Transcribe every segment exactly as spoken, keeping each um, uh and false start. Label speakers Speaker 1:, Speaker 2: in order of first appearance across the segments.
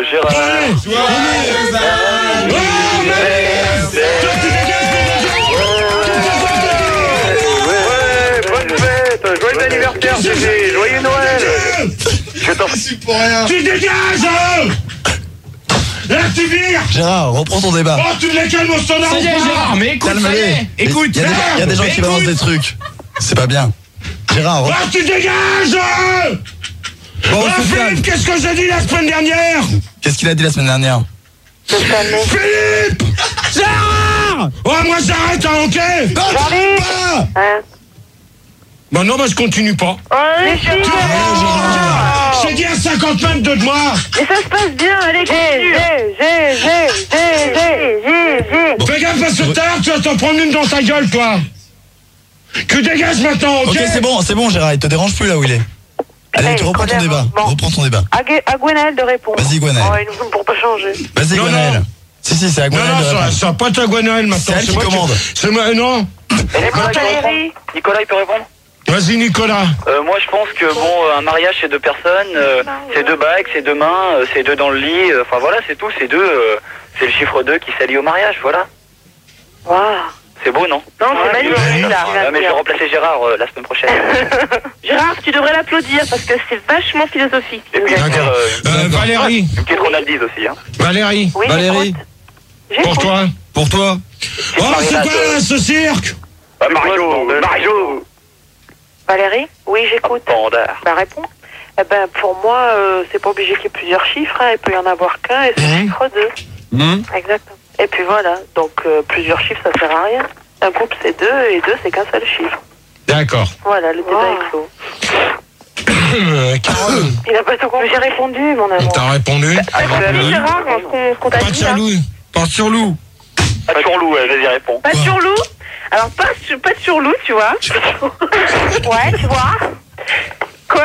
Speaker 1: Gérard.
Speaker 2: Allez,
Speaker 1: bonne fête, joyeux anniversaire, Gégé, joyeux Noël. Je t'en
Speaker 2: c'est pour rien. Tu dégages. Là, tu vires.
Speaker 3: Gérard, reprends ton débat.
Speaker 2: Oh, tu les calmes au standard.
Speaker 4: Ça y est, Gérard, mais écoute, ça y est. Écoute,
Speaker 3: il y a des, il y a des gens qui balancent des trucs. C'est pas bien. Gérard,
Speaker 2: oh, tu dégages. Bon, oh, Philippe, qu'est-ce que j'ai dit la semaine dernière?
Speaker 3: Qu'est-ce qu'il a dit la semaine dernière?
Speaker 2: Philippe. Gérard. Oh, moi j'arrête, hein, ok?
Speaker 5: Jean-Luc. Hein?
Speaker 2: Bah non, bah je continue pas.
Speaker 5: Oh, les filles.
Speaker 2: J'ai dit à cinquante mètres de moi.
Speaker 5: Mais ça se passe bien, allez, continue. J'ai, j'ai, j'ai, j'ai, j'ai, j'ai.
Speaker 2: Fais gaffe parce que tout à l'heure, tu vas t'en prendre une dans ta gueule, toi. Tu dégages maintenant, ok?
Speaker 3: Ok, c'est bon, c'est bon, Gérard, il te dérange plus là où il est. Allez, tu reprends ton débat.
Speaker 5: Bon.
Speaker 3: Reprends ton débat.
Speaker 5: À, Gu- à Gwenaël de répondre.
Speaker 3: Vas-y, Gwenaël.
Speaker 5: Oh, ils nous font pour pas changer.
Speaker 3: Vas-y,
Speaker 2: Non,
Speaker 3: Gwenaël.
Speaker 2: non.
Speaker 3: Si, si, c'est à
Speaker 2: Non,
Speaker 3: Gwenaël.
Speaker 2: non,
Speaker 3: de
Speaker 2: ça,
Speaker 3: répondre.
Speaker 2: ça va pas être à Gwenaël maintenant.
Speaker 3: C'est elle qui
Speaker 2: moi
Speaker 3: commande.
Speaker 2: C'est moi, non.
Speaker 1: Et Nicolas, il peut répondre. Nicolas, il peut répondre.
Speaker 2: Vas-y, Nicolas.
Speaker 1: Euh, moi, je pense que bon, un mariage c'est deux personnes, euh, c'est deux bagues, c'est deux mains, euh, c'est deux dans le lit. euh, Enfin voilà, c'est tout, c'est deux. euh, c'est le chiffre deux qui s'allie au mariage, voilà.
Speaker 5: Waouh.
Speaker 1: C'est beau, non?
Speaker 5: Non, c'est magnifique, là.
Speaker 1: Ah, mais je vais remplacer Gérard euh, la semaine prochaine.
Speaker 5: Gérard, tu devrais l'applaudir parce que c'est vachement philosophique.
Speaker 1: Et puis,
Speaker 2: D'accord.
Speaker 1: euh, une,
Speaker 2: Euh, Valérie.
Speaker 1: une petite Ronaldise aussi, hein.
Speaker 2: Valérie.
Speaker 5: Oui,
Speaker 4: Valérie,
Speaker 5: j'écoute.
Speaker 2: Pour toi.
Speaker 4: pour toi.
Speaker 2: Oh, c'est quoi là, ce cirque?
Speaker 1: Ah, Mario, Mario.
Speaker 5: Valérie? Oui, j'écoute.
Speaker 1: Standard.
Speaker 5: Bah, réponds. Eh ben, pour moi, euh, c'est pas obligé qu'il y ait plusieurs chiffres, hein. Il peut y en avoir qu'un et c'est le chiffre deux.
Speaker 4: Hum.
Speaker 5: Exactement. Et puis voilà, donc euh, plusieurs chiffres, ça sert à rien. Un couple, c'est deux et deux, c'est qu'un seul chiffre.
Speaker 2: D'accord.
Speaker 5: Voilà, le débat est clos.
Speaker 2: Euh, Carole.
Speaker 5: Il a pas tout compris. J'ai répondu, mon amour.
Speaker 2: T'as répondu?
Speaker 5: Ah, c'est Gérard, ce qu'on ce qu'on t'a
Speaker 2: Pas de
Speaker 5: dit, là.
Speaker 2: jaloux. Pas de surloup.
Speaker 1: Pas de surloup, ouais, vas-y, réponds.
Speaker 5: Pas de surloup. Alors, pas, sur- pas de surloup, tu vois. Ouais, tu vois. Quoi?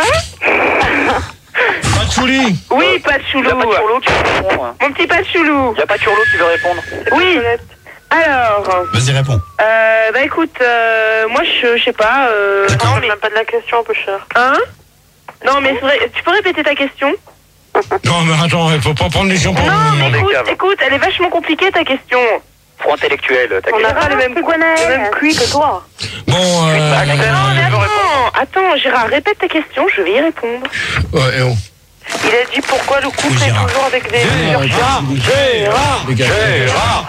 Speaker 2: Pas de chouli.
Speaker 5: Oui, pas de
Speaker 1: Y
Speaker 5: choulou.
Speaker 1: a pas de surloup qui veut répondre. hein.
Speaker 5: Mon petit pas de choulou.
Speaker 1: Y a pas de surloup qui veut répondre.
Speaker 5: Oui. Alors,
Speaker 3: Vas-y, réponds.
Speaker 5: euh, bah écoute, euh, moi je je sais pas. Euh,
Speaker 3: D'accord.
Speaker 5: non, mais même pas de la question, un peu cher. Hein? Non, mais c'est vrai, tu peux répéter ta question?
Speaker 2: Non, mais attends, il faut pas prendre les gens pour
Speaker 5: Non, mais
Speaker 1: des
Speaker 5: écoute,
Speaker 1: caves.
Speaker 5: écoute, elle est vachement compliquée ta question.
Speaker 1: Trop intellectuel, ta
Speaker 5: On n'a
Speaker 1: question.
Speaker 5: pas le même, le même cuit que toi.
Speaker 2: Bon, euh...
Speaker 5: Non, mais attends, attends, Gérard, répète ta question, je vais y répondre.
Speaker 2: Ouais, eh oh.
Speaker 5: Il a dit pourquoi le couple est
Speaker 3: Gérard.
Speaker 5: toujours avec des...
Speaker 1: Gérard, Gérard, Gérard, Gérard,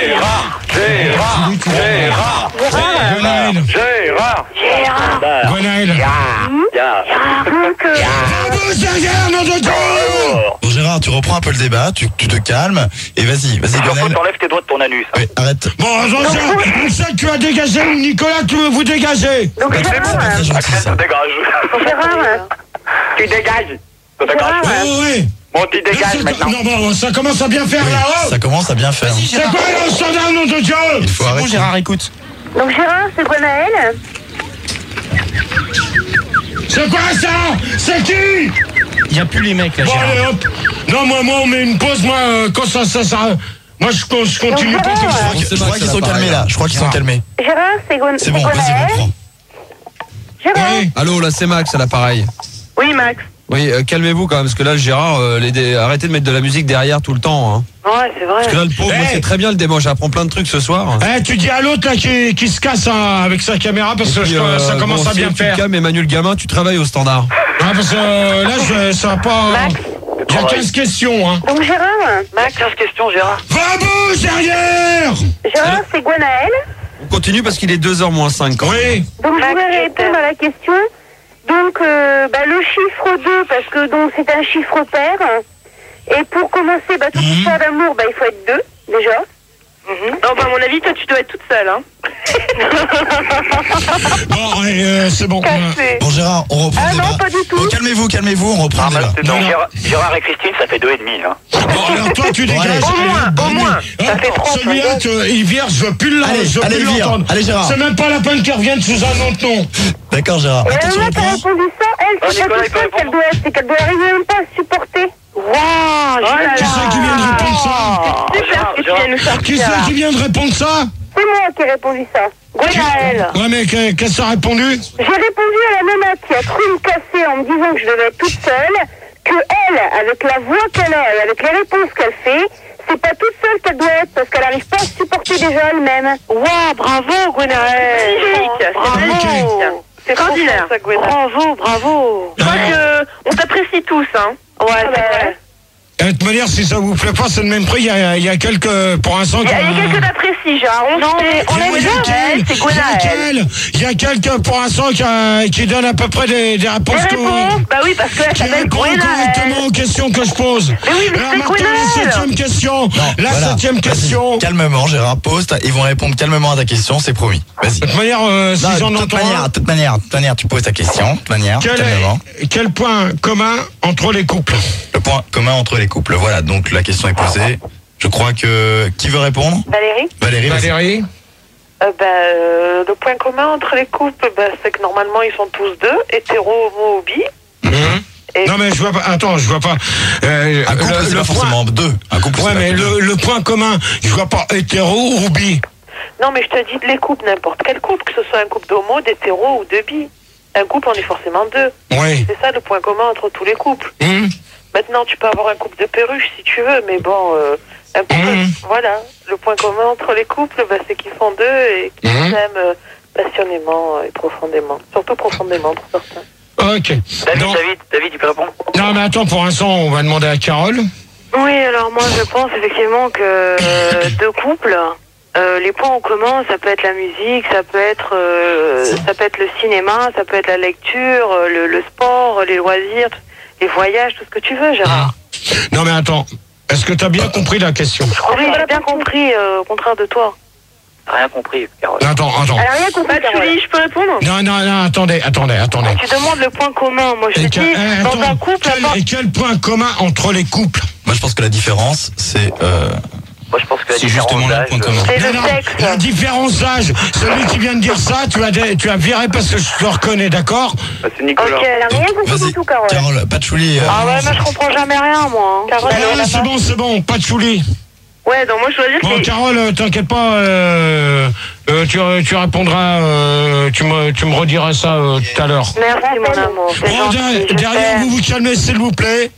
Speaker 1: Gérard, Gérard,
Speaker 2: Gwenaël.
Speaker 1: Gérard,
Speaker 5: Gérard.
Speaker 1: Gérard,
Speaker 2: Gwenaël.
Speaker 5: Gérard, donc... euh,
Speaker 2: Bravo, derrière, nom de Dieu.
Speaker 3: Bon, Gérard, tu reprends un peu le débat, tu, tu te calmes, et vas-y, vas-y,
Speaker 1: Faut
Speaker 3: Gwenaël.
Speaker 1: t'enlèves tes doigts de ton anus.
Speaker 3: Oui, arrête.
Speaker 2: Bon, attention, Axel, tu as dégagé, Nicolas, tu veux vous dégager.
Speaker 5: Donc
Speaker 3: C'est
Speaker 5: Gérard,
Speaker 3: pas très gentil, ça.
Speaker 1: Dégage.
Speaker 5: Gérard,
Speaker 1: Tu dégages. Ça
Speaker 5: Gérard,
Speaker 1: dégage.
Speaker 2: Oh, ouais.
Speaker 1: Bon, tu
Speaker 2: Là,
Speaker 1: dégages
Speaker 2: ça-
Speaker 1: maintenant.
Speaker 2: Non, bon, ça commence à bien faire
Speaker 3: Oui,
Speaker 2: là-haut.
Speaker 3: ça commence à bien faire.
Speaker 2: C'est quoi le standard, nom de Dieu?
Speaker 3: Il faut
Speaker 4: Bon,
Speaker 3: arrêter.
Speaker 4: Gérard, écoute.
Speaker 5: donc Gérard, c'est Gwenaël.
Speaker 2: C'est quoi ça? C'est qui?
Speaker 4: Il n'y a plus les mecs là,
Speaker 2: Bon,
Speaker 4: Gérard.
Speaker 2: allez, hop. Non, moi, moi, on met une pause, moi, euh, quand ça, ça, ça... Moi, je, je continue pas comme ça.
Speaker 3: Je crois qu'ils sont calmés là, je crois qu'ils sont calmés.
Speaker 5: Gérard, c'est Gwen-
Speaker 3: C'est bon, vas-y,
Speaker 5: Gwenaël.
Speaker 3: reprends.
Speaker 5: Gérard.
Speaker 2: Oui.
Speaker 4: Allô, là c'est Max à l'appareil.
Speaker 5: Oui, Max.
Speaker 4: Oui, euh, calmez-vous quand même, parce que là, le Gérard, euh, les dé- arrêtez de mettre de la musique derrière tout le temps. Hein.
Speaker 5: Ouais, c'est vrai.
Speaker 4: Parce que là, le pauvre, moi,
Speaker 2: Hey.
Speaker 4: c'est très bien le démo, j'apprends plein de trucs ce soir.
Speaker 2: Eh, tu dis à l'autre là qui, qui se casse hein, avec sa caméra parce que
Speaker 4: Et puis,
Speaker 2: je-
Speaker 4: euh,
Speaker 2: ça commence
Speaker 4: bon,
Speaker 2: à
Speaker 4: si
Speaker 2: bien
Speaker 4: tu te
Speaker 2: faire.
Speaker 4: calmes, Emmanuel Gamin, tu travailles au standard.
Speaker 2: Ah, parce que euh, là, je, ça va pas.
Speaker 5: Max.
Speaker 2: Il y a quinze questions, hein.
Speaker 5: Donc Gérard.
Speaker 1: Max, quinze questions, Gérard.
Speaker 2: Va-bouche derrière.
Speaker 5: Gérard, c'est Gwenaël.
Speaker 4: On continue parce qu'il est deux heures moins cinq.
Speaker 2: Oui.
Speaker 5: Donc je voulais répondre à la question. Donc euh, bah, le chiffre deux, parce que donc c'est un chiffre pair. Et pour commencer, bah, toute histoire d'amour, bah, il faut être deux, déjà. Non, bah, à mon avis, toi, tu dois être toute seule, hein.
Speaker 2: Bon, allez, euh, c'est bon.
Speaker 5: Cassé.
Speaker 3: Bon, Gérard, on reprend
Speaker 5: Ah
Speaker 3: le
Speaker 5: non,
Speaker 3: débat.
Speaker 5: pas du tout.
Speaker 3: Bon, calmez-vous, calmez-vous, on reprend
Speaker 1: Ah,
Speaker 3: le
Speaker 1: bah,
Speaker 3: débat.
Speaker 1: c'est donc
Speaker 2: Non, non.
Speaker 1: Gérard, Gérard et Christine, ça fait deux et demi. Hein.
Speaker 2: Bon, alors toi, tu
Speaker 3: Bon,
Speaker 2: dégages.
Speaker 3: allez.
Speaker 5: Au moins,
Speaker 2: Allez,
Speaker 5: au moins.
Speaker 2: Hop,
Speaker 5: Ça fait trente,
Speaker 2: celui-là,
Speaker 5: regarde.
Speaker 2: tu- il vire, je veux plus
Speaker 3: Allez,
Speaker 2: l'entendre. Je veux
Speaker 3: allez,
Speaker 2: plus
Speaker 3: vire.
Speaker 2: l'entendre.
Speaker 3: Allez, Gérard.
Speaker 2: C'est même pas la peine qu'il revienne sous un autre nom.
Speaker 3: D'accord, Gérard.
Speaker 5: Et la
Speaker 3: Attention,
Speaker 5: nana qui a
Speaker 3: reprends.
Speaker 5: répondu ça, elle,
Speaker 1: Ah,
Speaker 5: c'est pas
Speaker 1: Nicolas,
Speaker 5: toute
Speaker 1: il peut
Speaker 5: seule qu'elle
Speaker 1: répondre.
Speaker 5: doit être, c'est qu'elle doit arriver même pas à supporter. Waouh,
Speaker 2: Qui c'est qui vient de répondre ça?
Speaker 5: C'est super ce que tu viens de nous sortir.
Speaker 2: Qui c'est qui vient de répondre ça?
Speaker 5: C'est moi qui ai répondu ça. Gwenaël.
Speaker 2: Ouais, mais que- qu'est-ce que ça a répondu?
Speaker 5: J'ai répondu à la nana qui a cru me casser en me disant que je devais être toute seule, que elle, avec la voix qu'elle a et avec les réponses qu'elle fait, c'est pas toute seule qu'elle doit être parce qu'elle n'arrive pas à se supporter déjà elle-même.
Speaker 6: Waouh, bravo, Gwenaël.
Speaker 5: Magnifique.
Speaker 6: Bravo. C'est extraordinaire. Bravo, bravo.
Speaker 5: Je crois que on t'apprécie tous, hein.
Speaker 6: Ouais, c'est vrai.
Speaker 2: De toute manière, si ça vous plaît pas, c'est le même prix. Il y a, il y a quelques, pour l'instant.
Speaker 5: Il y a, il y a quelques d'apprécie, genre. On,
Speaker 6: Non, mais on aime bien,
Speaker 5: elle, c'est Gwenaël.
Speaker 2: Il y a quelqu'un pour l'instant qui, a- qui donne à peu près des, des réponses.
Speaker 5: Les
Speaker 2: que-
Speaker 5: réponses, bah oui, parce qu'elle
Speaker 2: qui
Speaker 5: s'appelle
Speaker 2: répond
Speaker 5: Gwenaël.
Speaker 2: correctement aux questions que je pose.
Speaker 5: Mais oui, mais
Speaker 2: Alors
Speaker 5: c'est
Speaker 2: maintenant,
Speaker 5: Gwenaël.
Speaker 2: la septième question. La
Speaker 3: Voilà.
Speaker 2: septième
Speaker 3: Vas-y,
Speaker 2: question. De
Speaker 3: Calmement, Gérard, pose. ta- Ils vont répondre calmement à ta question, c'est promis. Vas-y.
Speaker 2: toute manière, euh, si
Speaker 3: Non,
Speaker 2: j'en
Speaker 3: de toute
Speaker 2: entends
Speaker 3: manière,
Speaker 2: un,
Speaker 3: de toute manière, de toute manière, tu poses ta question. De toute manière,
Speaker 2: quel,
Speaker 3: calmement.
Speaker 2: est, quel point commun entre les couples?
Speaker 3: Le point commun entre les couples. Voilà, donc la question est posée. Je crois que... Qui veut répondre?
Speaker 5: Valérie
Speaker 3: Valérie, vas-y.
Speaker 2: Valérie?
Speaker 6: Euh, bah, euh, le point commun entre les couples, bah, c'est que normalement ils sont tous deux, hétéro, homo ou bi.
Speaker 2: Mhm.
Speaker 6: Et-
Speaker 2: Non mais je vois pas. Attends, je vois pas. Euh,
Speaker 3: Un couple,
Speaker 2: le-
Speaker 3: c'est
Speaker 2: le
Speaker 3: pas
Speaker 2: point-
Speaker 3: forcément deux. Un couple,
Speaker 2: Ouais,
Speaker 3: c'est pas
Speaker 2: mais
Speaker 3: que deux.
Speaker 2: le, le point commun, je vois pas hétéro ou bi.
Speaker 6: Non, mais je te dis de les couples, n'importe quel couple, que ce soit un couple d'homo, d'hétéro ou de bi. Un couple, on est forcément deux.
Speaker 2: Oui.
Speaker 6: C'est ça le point commun entre tous les couples.
Speaker 2: Hum.
Speaker 6: Maintenant, tu peux avoir un couple de perruches si tu veux, mais bon, euh, un couple,
Speaker 2: Mhm.
Speaker 6: voilà. Le point commun entre les couples, bah, c'est qu'ils sont deux et qu'ils
Speaker 2: Mhm.
Speaker 6: s'aiment euh, passionnément et profondément. Surtout profondément pour certains.
Speaker 2: Ok.
Speaker 1: David,
Speaker 2: Donc-
Speaker 1: David, David, tu peux répondre?
Speaker 2: non mais attends, pour l'instant, on va demander à Carole.
Speaker 7: Oui, alors moi je pense effectivement que euh, deux couples, euh, les points en commun, ça peut être la musique, ça peut être, euh, ça peut être le cinéma, ça peut être la lecture, euh, le, le sport, les loisirs, les voyages, tout ce que tu veux, Gérard.
Speaker 2: Non mais attends, est-ce que tu as bien compris la question?
Speaker 7: Oui, j'ai bien compris, euh, au contraire de toi.
Speaker 1: Rien compris, Carole.
Speaker 2: Attends, attends.
Speaker 5: Elle a rien compris, Carole.
Speaker 6: je peux répondre?
Speaker 2: Non, non, non, attendez, attendez, attendez.
Speaker 7: Tu demandes le point commun, moi je
Speaker 2: Et
Speaker 7: te
Speaker 2: que-
Speaker 7: dis,
Speaker 2: eh,
Speaker 7: dans
Speaker 2: attends,
Speaker 7: un couple,
Speaker 2: quel,
Speaker 7: n'importe-
Speaker 2: et quel point commun entre les couples?
Speaker 3: Moi, je pense que la différence, c'est... euh,
Speaker 1: Moi, je pense que la
Speaker 3: C'est
Speaker 1: différence
Speaker 3: justement là le point
Speaker 1: d'âge,
Speaker 3: commun.
Speaker 7: c'est
Speaker 2: Non,
Speaker 7: le
Speaker 2: non,
Speaker 7: sexe.
Speaker 2: la différence d'âge, celui qui vient de dire ça, tu as, dé- tu as viré parce que je te reconnais, d'accord?
Speaker 1: bah, c'est Nicolas.
Speaker 7: Ok,
Speaker 5: Elle a rien compris
Speaker 3: Vas-y,
Speaker 5: du tout, Carole.
Speaker 3: Carole, Patchouli. euh,
Speaker 7: Ah ouais, moi je comprends jamais rien, moi. hein.
Speaker 6: Carole,
Speaker 2: Ah,
Speaker 6: elle a
Speaker 2: c'est
Speaker 6: pas-
Speaker 2: bon, c'est bon, pas de chouli.
Speaker 6: Ouais, donc moi je dois dire
Speaker 2: Bon,
Speaker 6: que...
Speaker 2: Carole, euh, t'inquiète pas, euh, euh, tu, tu répondras, euh, tu, me, tu me rediras ça euh, tout à l'heure.
Speaker 7: Merci mon amour, c'est
Speaker 2: Bon,
Speaker 7: gentil,
Speaker 2: derrière,
Speaker 7: je
Speaker 2: derrière,
Speaker 7: t'aime.
Speaker 2: vous vous calmez, s'il vous plaît.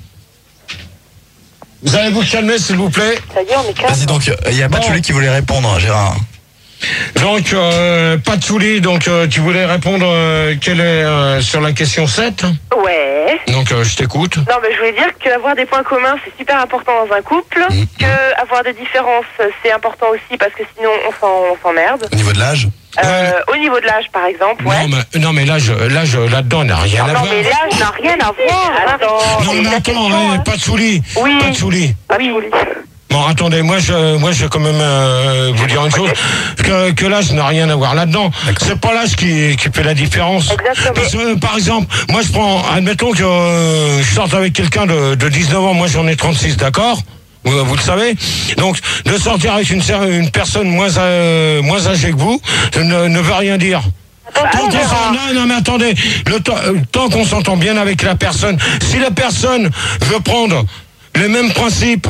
Speaker 2: Vous allez vous calmer, s'il vous plaît.
Speaker 6: Ça y est, on est calme.
Speaker 3: Vas-y, donc, il y a
Speaker 2: Bon.
Speaker 3: Patchouli qui voulait répondre, Gérard.
Speaker 2: Donc, euh, pas de chouli, donc euh, tu voulais répondre euh, quelle est, euh, sur la question sept.
Speaker 6: Ouais.
Speaker 2: Donc, euh, je t'écoute.
Speaker 6: Non, mais je voulais dire qu'avoir des points communs, c'est super important dans un couple.
Speaker 2: Mmh.
Speaker 6: Que avoir des différences, c'est important aussi parce que sinon on s'en- on s'emmerde.
Speaker 3: Au niveau de l'âge?
Speaker 6: Euh, au niveau de l'âge, par exemple, ouais.
Speaker 2: Non, mais, non, mais là, je, là, je, là-dedans, n'a rien à
Speaker 6: Non,
Speaker 2: voir.
Speaker 6: mais l'âge n'a rien à voir. Attends.
Speaker 2: Non, mais
Speaker 6: la
Speaker 2: attends,
Speaker 6: question,
Speaker 2: hein,
Speaker 6: hein.
Speaker 2: pas de chouli.
Speaker 6: Oui.
Speaker 2: Pas de chouli.
Speaker 6: Oui.
Speaker 2: Bon, attendez, moi je, moi je vais quand même euh, vous dire une chose, que, que l'âge n'a rien à voir là-dedans. C'est pas l'âge qui, qui fait la différence.
Speaker 6: Exactement.
Speaker 2: Parce que, euh, par exemple, moi je prends, admettons que euh, je sorte avec quelqu'un de, de dix-neuf ans, moi j'en ai trente-six, d'accord? Vous, vous le savez. Donc, de sortir avec une, ser- une personne moins, euh, moins âgée que vous, ne, ne veut rien dire. Tant qu'on s'en- non, non, mais attendez, le temps, euh, tant qu'on s'entend bien avec la personne, si la personne veut prendre les mêmes principes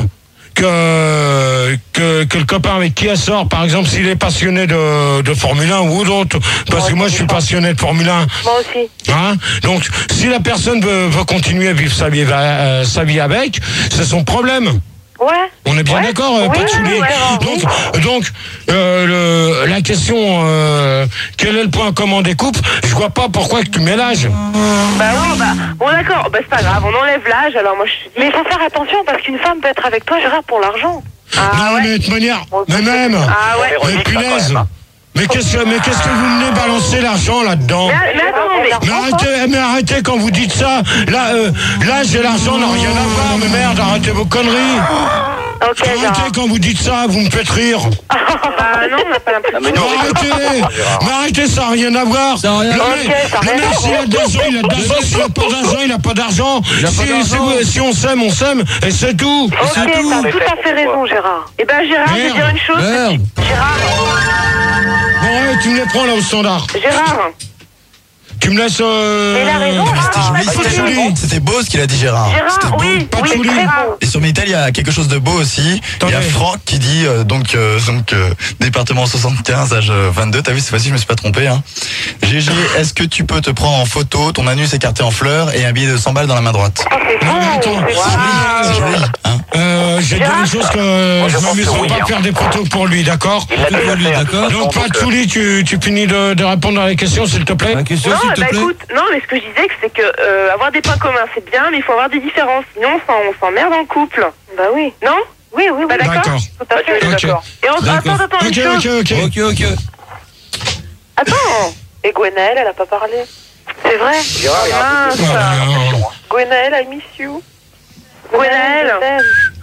Speaker 2: que, que, que le copain avec qui elle sort, par exemple, s'il est passionné de, de Formule un ou d'autres, parce que moi je suis passionné de Formule un.
Speaker 7: Moi aussi.
Speaker 2: Hein, donc, si la personne veut, veut continuer à vivre sa vie, euh, sa vie avec, c'est son problème.
Speaker 7: Ouais.
Speaker 2: On est bien
Speaker 7: Ouais.
Speaker 2: d'accord, euh,
Speaker 7: Oui,
Speaker 2: pas de souliers.
Speaker 7: ouais, ouais,
Speaker 2: Donc, donc euh, le, la question, euh, quel est le point commun des couples? Je vois pas pourquoi que tu mets l'âge.
Speaker 6: Bah oui, bah. Bon, d'accord, bah c'est pas grave, on enlève l'âge, alors moi je suis.
Speaker 7: Mais il faut faire attention parce qu'une femme peut être avec toi, Gérard, pour l'argent.
Speaker 2: non, mais de toute manière, mais même,
Speaker 6: Ah ouais.
Speaker 2: mais
Speaker 1: Véronique,
Speaker 2: punaise,
Speaker 1: quand même, hein.
Speaker 2: mais qu'est-ce que, mais qu'est-ce que vous venez balancer l'argent là-dedans?
Speaker 6: Mais, mais attends, mais.
Speaker 2: Mais arrêtez, mais arrêtez quand vous dites ça. Là, euh, l'âge et l'argent n'ont rien à voir, mais merde, arrêtez vos conneries.
Speaker 7: Ok, Gérard.
Speaker 2: Arrêtez quand vous dites ça, vous me faites rire.
Speaker 6: Bah non, on n'a pas l'impression.
Speaker 1: Ah, mais
Speaker 2: Mais
Speaker 1: non,
Speaker 2: arrêtez, mais arrêtez, ça n'a rien à voir.
Speaker 4: Ça a rien
Speaker 2: Le
Speaker 4: à
Speaker 2: mec,
Speaker 7: voir. Ok, ça a
Speaker 2: le
Speaker 7: rien
Speaker 2: mec,
Speaker 7: à
Speaker 2: s'il a de l'argent, il a de l'argent. S'il n'a pas d'argent, il n'a pas d'argent.
Speaker 4: Il a pas
Speaker 2: Si,
Speaker 4: d'argent.
Speaker 2: si, si on s'aime, on s'aime, et c'est tout.
Speaker 7: Ok,
Speaker 2: C'est tout.
Speaker 7: t'as tout à fait raison, Gérard.
Speaker 6: Eh ben Gérard, je vais
Speaker 2: Merde.
Speaker 6: dire une chose.
Speaker 4: Merde.
Speaker 6: Gérard,
Speaker 2: Bon, ouais, tu me les prends là au standard.
Speaker 6: Gérard,
Speaker 2: Tu me laisses... Euh...
Speaker 5: Mais il a raison,
Speaker 3: Non, mais c'était
Speaker 5: Ah,
Speaker 3: joli,
Speaker 5: pas
Speaker 3: c'était
Speaker 5: de
Speaker 3: joli.
Speaker 5: joli.
Speaker 3: C'était beau ce qu'il a dit Gérard. C'était
Speaker 5: Gérard,
Speaker 3: beau.
Speaker 5: oui,
Speaker 2: Pas de
Speaker 5: oui,
Speaker 2: joli.
Speaker 5: très beau.
Speaker 3: Et sur Minitel, il y a quelque chose de beau aussi. Il y a
Speaker 2: Attendez.
Speaker 3: Franck qui dit, euh, donc, euh, donc euh, département soixante-quinze, âge euh, vingt-deux. T'as vu, cette fois-ci, je me suis pas trompé. Hein. G G, est-ce que tu peux te prendre en photo ton anus écarté en fleurs et un billet de cent balles dans la main droite?
Speaker 5: Oh, c'est
Speaker 2: Non, mais
Speaker 5: beau,
Speaker 2: attends.
Speaker 5: c'est
Speaker 3: C'est
Speaker 5: beau.
Speaker 3: joli, hein.
Speaker 2: Euh, je vais te dire une chose que euh, je
Speaker 1: je pense
Speaker 2: m'amuserai
Speaker 1: que oui,
Speaker 2: pas à
Speaker 1: hein.
Speaker 2: faire des photos pour lui, d'accord?
Speaker 1: Il l'a déjà
Speaker 4: pour lui,
Speaker 1: fait, hein,
Speaker 4: d'accord.
Speaker 1: de toute
Speaker 2: Donc,
Speaker 1: façon,
Speaker 2: pas de
Speaker 1: donc, euh,
Speaker 2: Chouli, tu, tu finis de, de répondre à la question, s'il te plaît?
Speaker 4: La question,
Speaker 7: Non,
Speaker 4: s'il te
Speaker 7: bah
Speaker 4: plaît.
Speaker 7: écoute, non, mais ce que je disais, c'est que euh, avoir des points communs, c'est bien, mais il faut avoir des différences. Sinon, on s'en- on s'emmerde en couple.
Speaker 5: Bah oui.
Speaker 7: Non?
Speaker 5: Oui, oui, oui.
Speaker 7: Pas d'accord?
Speaker 2: D'accord.
Speaker 7: Tout à
Speaker 1: bah, tu
Speaker 7: fait.
Speaker 1: es
Speaker 2: Ok.
Speaker 1: d'accord.
Speaker 7: Et on
Speaker 4: D'accord.
Speaker 7: attends, attends,
Speaker 2: Ok,
Speaker 7: une
Speaker 2: ok,
Speaker 7: chose.
Speaker 2: ok.
Speaker 4: Ok, ok.
Speaker 7: Attends.
Speaker 6: Et Gwenaëlle, elle a pas parlé.
Speaker 7: C'est vrai?
Speaker 1: Gérard, il y a un peu de
Speaker 7: Mince.
Speaker 2: Ouais,
Speaker 1: question,
Speaker 2: euh,
Speaker 1: hein.
Speaker 6: Gwenaëlle, I miss you.
Speaker 7: Gwenaëlle.
Speaker 5: Je t'aime.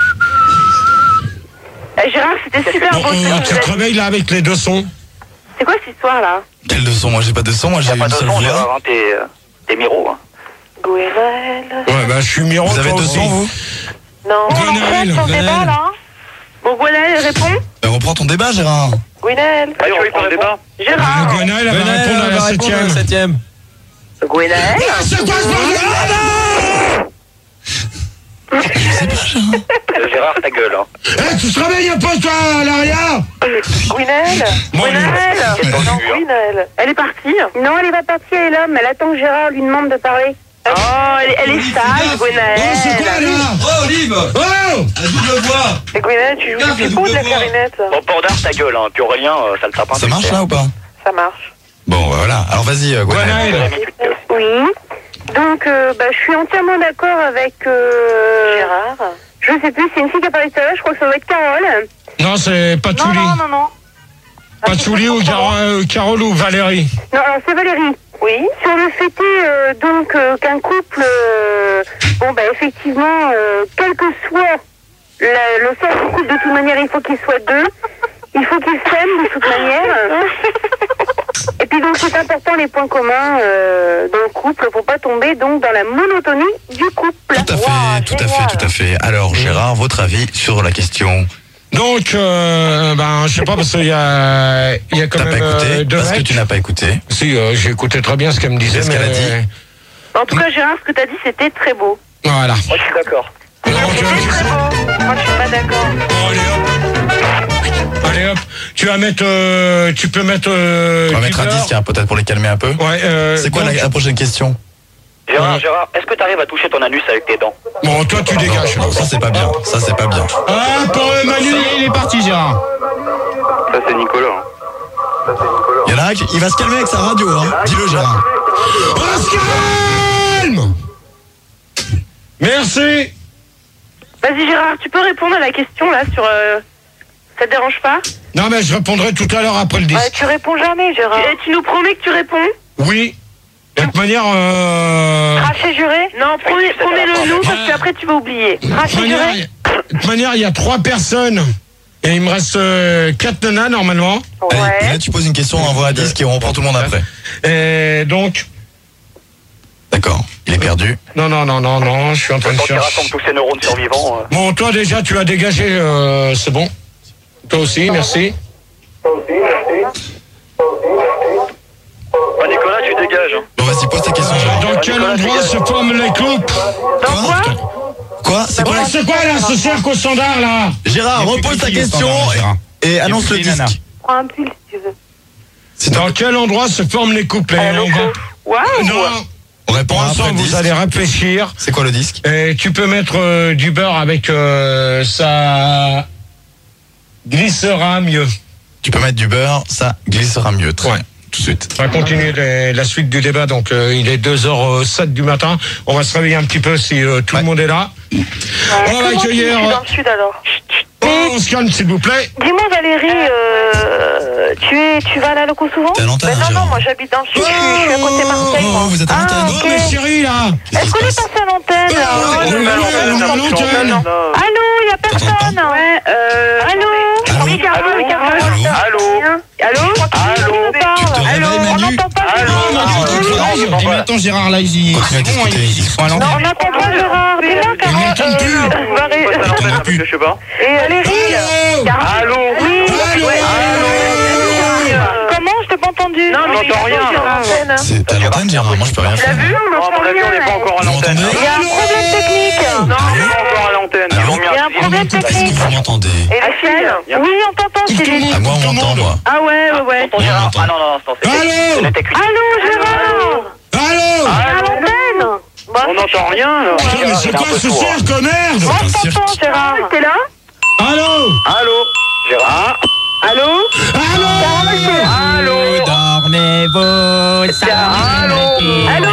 Speaker 7: Eh, Gérard, c'était super
Speaker 2: Bon,
Speaker 7: beau. ce que
Speaker 2: euh,
Speaker 7: tu
Speaker 2: tu
Speaker 7: faisais.
Speaker 2: te réveilles là avec les deux sons.
Speaker 7: C'est quoi cette histoire là?
Speaker 3: Quel de son? Moi, j'ai pas de son. Moi,
Speaker 1: Il
Speaker 3: j'ai
Speaker 1: n'y a pas
Speaker 3: une
Speaker 1: de
Speaker 3: seule
Speaker 1: son,
Speaker 3: voix.
Speaker 1: Gérard, hein, t'es euh, t'es Miro. Hein.
Speaker 6: Gwenaëlle.
Speaker 2: Ouais, bah, je suis Miro.
Speaker 3: Vous avez
Speaker 2: toi
Speaker 3: deux
Speaker 2: aussi.
Speaker 3: sons, vous?
Speaker 6: Non.
Speaker 5: On
Speaker 2: Gwenaëlle,
Speaker 5: enchaîne son
Speaker 4: Gwenaëlle.
Speaker 5: débat, là.
Speaker 7: Bon, Gwenaëlle, elle répond?
Speaker 3: Ben, reprends ton débat, Gérard.
Speaker 6: Gwenaëlle.
Speaker 1: Ah, tu veux prendre le débat?
Speaker 7: Gérard.
Speaker 2: Euh, Gwenaëlle, elle va
Speaker 4: Gwenaëlle,
Speaker 2: répondre à
Speaker 4: elle
Speaker 2: la
Speaker 4: va répondre à la
Speaker 2: septième.
Speaker 4: septième.
Speaker 7: Gwenaëlle.
Speaker 2: Ah, c'est quoi ce bordel?
Speaker 3: Je sais pas, Gérard.
Speaker 1: Euh, Gérard, ta gueule. Hein.
Speaker 2: Eh, tu te réveilles un peu, toi, Laria?
Speaker 6: Gwenaëlle.
Speaker 2: Moi,
Speaker 7: Gwenaëlle.
Speaker 1: Qu'est-ce qu'on
Speaker 6: Non,
Speaker 1: dit, hein?
Speaker 6: Gwenaëlle.
Speaker 7: Elle est partie.
Speaker 5: Non, elle est pas partie, elle est là, mais elle attend que Gérard lui demande de parler.
Speaker 7: Oh, elle, elle est sage,
Speaker 2: Oh, c'est quoi,
Speaker 7: Gwenaëlle.
Speaker 2: là?
Speaker 4: Oh, Olive.
Speaker 2: Oh!
Speaker 4: La double voix.
Speaker 6: Et Gwenaëlle, tu joues
Speaker 4: Regarde,
Speaker 6: du
Speaker 4: le
Speaker 6: pipeau ou de la
Speaker 4: double voix.
Speaker 6: clarinette?
Speaker 1: Bon, Pordard, ta gueule. Hein. Puis Aurélien, euh, ça le tape un
Speaker 3: Ça
Speaker 1: peu.
Speaker 3: marche, là, ou pas?
Speaker 6: Ça marche.
Speaker 3: Bon, bah, voilà. Alors, vas-y, euh, Gwenaëlle.
Speaker 2: Gwenaëlle.
Speaker 5: Oui. Donc, euh, bah, je suis entièrement d'accord avec... Euh...
Speaker 6: Gérard.
Speaker 5: Je sais plus, c'est une fille qui a parlé tout à l'heure, je crois que ça doit être Carole.
Speaker 2: Non, c'est pas
Speaker 5: Non,
Speaker 2: Chouli.
Speaker 5: non, non, non.
Speaker 2: Pas Chouli ou Gar- euh, Carole ou Valérie.
Speaker 5: Non, alors c'est Valérie.
Speaker 6: Oui.
Speaker 5: Sur le fait est, euh, donc euh, qu'un couple, euh, bon bah effectivement, euh, quel que soit la- le sexe du couple, de toute manière, il faut qu'il soit deux. Il faut qu'ils s'aiment de toute manière. Et puis donc c'est important les points communs euh, dans le couple pour pas tomber donc dans la monotonie du couple.
Speaker 3: Tout à fait,
Speaker 5: Waouh,
Speaker 3: tout à
Speaker 5: génial.
Speaker 3: fait, tout à fait. Alors, Gérard, votre avis sur la question?
Speaker 2: Donc, euh, ben, je sais pas, parce qu'il y a, il y a quand
Speaker 3: T'as pas
Speaker 2: même
Speaker 3: écouté?
Speaker 2: euh, deux
Speaker 3: Parce que
Speaker 2: mecs.
Speaker 3: tu n'as pas écouté.
Speaker 2: Si, euh, j'ai écouté très bien ce qu'elle me disait.
Speaker 3: Qu'est-ce qu'elle a
Speaker 2: mais,
Speaker 3: dit
Speaker 2: euh,
Speaker 7: En tout cas, Gérard, ce que t'as dit, c'était très beau.
Speaker 2: Voilà.
Speaker 1: Moi, je suis d'accord.
Speaker 2: Donc, euh,
Speaker 7: C'était très beau. Moi, je suis pas d'accord.
Speaker 2: bon, allez hop. Allez hop. Tu vas mettre, euh, tu peux mettre. Euh,
Speaker 3: On va mettre un
Speaker 2: Tinder.
Speaker 3: disque, hein, peut-être pour les calmer un peu.
Speaker 2: Ouais. Euh,
Speaker 3: C'est quoi
Speaker 2: donc-
Speaker 3: la, la prochaine question?
Speaker 1: Gérard,
Speaker 2: Ouais.
Speaker 1: Gérard, est-ce que tu arrives à toucher ton anus avec tes dents?
Speaker 2: Bon, toi, tu dégages.
Speaker 3: Non, ça c'est pas bien. Ça c'est pas bien.
Speaker 2: Ah, pour euh, Manu, il est parti, Gérard.
Speaker 1: Ça, c'est Nicolas. Hein.
Speaker 3: Il y en a un qui il va se calmer avec sa radio, hein. Dis-le, Gérard.
Speaker 2: On se calme. Merci.
Speaker 7: Vas-y, Gérard, tu peux répondre à la question là sur. Euh... Ça te dérange pas?
Speaker 2: Non, mais je répondrai tout à l'heure après le disque.
Speaker 6: Ouais, tu réponds jamais, Gérard.
Speaker 7: Et tu nous promets que tu réponds?
Speaker 2: Oui. De toute manière, euh...
Speaker 6: Craché juré?
Speaker 7: Non, promets- promets-le nous parce
Speaker 2: Ouais.
Speaker 7: qu'après tu vas oublier.
Speaker 2: de toute
Speaker 6: Craché
Speaker 2: manière,
Speaker 6: juré?
Speaker 2: de toute manière, il y a trois personnes. Et il me reste euh, quatre nanas, normalement.
Speaker 3: Allez, et
Speaker 7: Ouais.
Speaker 3: là tu poses une question, on envoie un disque et on reprend tout le monde après.
Speaker 2: Et donc...
Speaker 3: D'accord. Il est perdu.
Speaker 2: Non, non, non, non, non, je suis en train
Speaker 1: Le
Speaker 2: de
Speaker 1: temps qu'il
Speaker 2: chercher.
Speaker 1: rassemble tous ces neurones survivants. euh.
Speaker 2: Bon, toi, déjà, tu as dégagé, euh, c'est bon. Toi aussi, merci.
Speaker 1: Ah, Nicolas, tu dégages. Hein.
Speaker 3: Bon, vas-y, pose ta question, Gérard.
Speaker 2: Dans quel endroit se forment les couples?
Speaker 7: Dans quoi?
Speaker 3: Quoi? C'est quoi
Speaker 2: Ouais, c'est quoi, là, ce cirque au standard, là?
Speaker 3: Gérard, repose ta question et, et annonce le disque.
Speaker 6: Prends un pull si tu veux.
Speaker 3: C'est
Speaker 2: Dans quel endroit se forment les couples?
Speaker 6: À la
Speaker 2: Et on
Speaker 6: loco.
Speaker 2: va-
Speaker 7: Waouh!
Speaker 2: Non,
Speaker 3: On répond
Speaker 2: pour
Speaker 3: après
Speaker 2: l'instant,
Speaker 3: le
Speaker 2: vous
Speaker 3: disque.
Speaker 2: allez réfléchir.
Speaker 3: C'est quoi le disque?
Speaker 2: Et tu peux mettre euh, du beurre avec euh, ça glissera mieux.
Speaker 3: Tu peux mettre du beurre, ça glissera mieux. Très
Speaker 2: Ouais.
Speaker 3: bien. Tout de suite.
Speaker 2: On va continuer les- la suite du débat. Donc, euh, il est deux heures sept du matin. On va se réveiller un petit peu si euh, tout
Speaker 3: Ouais.
Speaker 2: le monde est là. On va
Speaker 6: Comment tu
Speaker 2: accueillir.
Speaker 6: es dans le sud alors?
Speaker 2: Oh, on se calme, s'il vous plaît.
Speaker 5: Dis-moi Valérie, euh, tu, es, tu vas à la loco souvent?
Speaker 3: T'es à l'antenne,
Speaker 6: Ben non, non,
Speaker 3: Gérard.
Speaker 6: moi j'habite dans le sud, je suis, je suis à côté de Marseille.
Speaker 3: Oh,
Speaker 6: moi.
Speaker 3: vous êtes à
Speaker 5: Ah,
Speaker 3: l'antenne.
Speaker 2: Oh, mais chérie, là.
Speaker 5: Est-ce qu'on est passé à l'antenne?
Speaker 2: Oh,
Speaker 5: Allô,
Speaker 2: on est
Speaker 1: non,
Speaker 2: là,
Speaker 1: non,
Speaker 2: on est à
Speaker 1: non,
Speaker 2: l'antenne.
Speaker 1: non, non.
Speaker 5: il y a personne.
Speaker 7: Ouais, euh.
Speaker 5: Allô?
Speaker 3: Allô?
Speaker 5: Oui, Carole,
Speaker 1: Allô?
Speaker 5: Carole.
Speaker 3: Allô?
Speaker 1: Allô?
Speaker 7: Allô?
Speaker 1: Allô?
Speaker 5: On parle.
Speaker 3: Tu te
Speaker 5: Allô,
Speaker 3: réveilles,
Speaker 5: on
Speaker 3: Manu?
Speaker 5: n'entend pas
Speaker 1: Allô?
Speaker 5: Gérard.
Speaker 1: Ah,
Speaker 2: Manu,
Speaker 1: non,
Speaker 2: tu te
Speaker 1: non,
Speaker 2: réveilles.
Speaker 1: non,
Speaker 8: Et
Speaker 1: non,
Speaker 8: maintenant Gérard là il
Speaker 3: Continue à discuter.
Speaker 8: ils sont à
Speaker 5: Non,
Speaker 8: l'antenne.
Speaker 5: on n'entend pas Gérard. Dis-moi,
Speaker 2: On
Speaker 5: Carole.
Speaker 2: n'entend plus.
Speaker 5: euh,
Speaker 1: Pas
Speaker 5: Valérie-
Speaker 1: à l'antenne, parce que je sais pas.
Speaker 5: Et Valérie.
Speaker 2: Allô?
Speaker 5: Carole.
Speaker 1: Allô?
Speaker 5: Oui.
Speaker 2: Allô?
Speaker 5: Ouais.
Speaker 2: Allô?
Speaker 5: Comment? Je t'ai pas entendu.
Speaker 7: entendu.
Speaker 6: Non,
Speaker 1: On
Speaker 6: mais
Speaker 1: n'entend rien.
Speaker 6: rien.
Speaker 3: C'est à l'antenne, Gérard. Moi, je peux rien
Speaker 5: Tu l'as
Speaker 3: faire.
Speaker 5: vu? On
Speaker 1: Non, à
Speaker 5: n'entend
Speaker 1: mon avis, on n'est
Speaker 5: rien.
Speaker 1: pas encore à
Speaker 3: Vous
Speaker 1: l'antenne.
Speaker 3: m'entendez?
Speaker 7: Il y a un problème technique.
Speaker 1: Non, on n'est pas encore à l'antenne. Ils ont mis
Speaker 7: Il y a un
Speaker 1: un
Speaker 7: problème
Speaker 3: Est-ce que
Speaker 7: technique.
Speaker 3: vous m'entendez?
Speaker 6: Et les filles?
Speaker 7: Oui, on t'entend, Céline.
Speaker 3: Ah, moi, on m'entend, moi.
Speaker 7: Ah ouais, ouais, ouais.
Speaker 1: Tonton Gérard.
Speaker 3: m'entend.
Speaker 1: Ah non, non, non, c'est
Speaker 2: Allô
Speaker 1: c'est la technique.
Speaker 7: Allô, Gérard.
Speaker 2: Allô
Speaker 7: À l'antenne.
Speaker 1: On n'entend rien, là.
Speaker 2: Putain, mais c'est quoi ce cirque, merde?
Speaker 7: On t'entend, Gérard.
Speaker 5: T'es là?
Speaker 2: Allô
Speaker 1: Allô Gérard.
Speaker 7: Allô.
Speaker 2: Allô
Speaker 1: Allô
Speaker 8: Dormez-vous sans
Speaker 1: Allô
Speaker 7: Allô.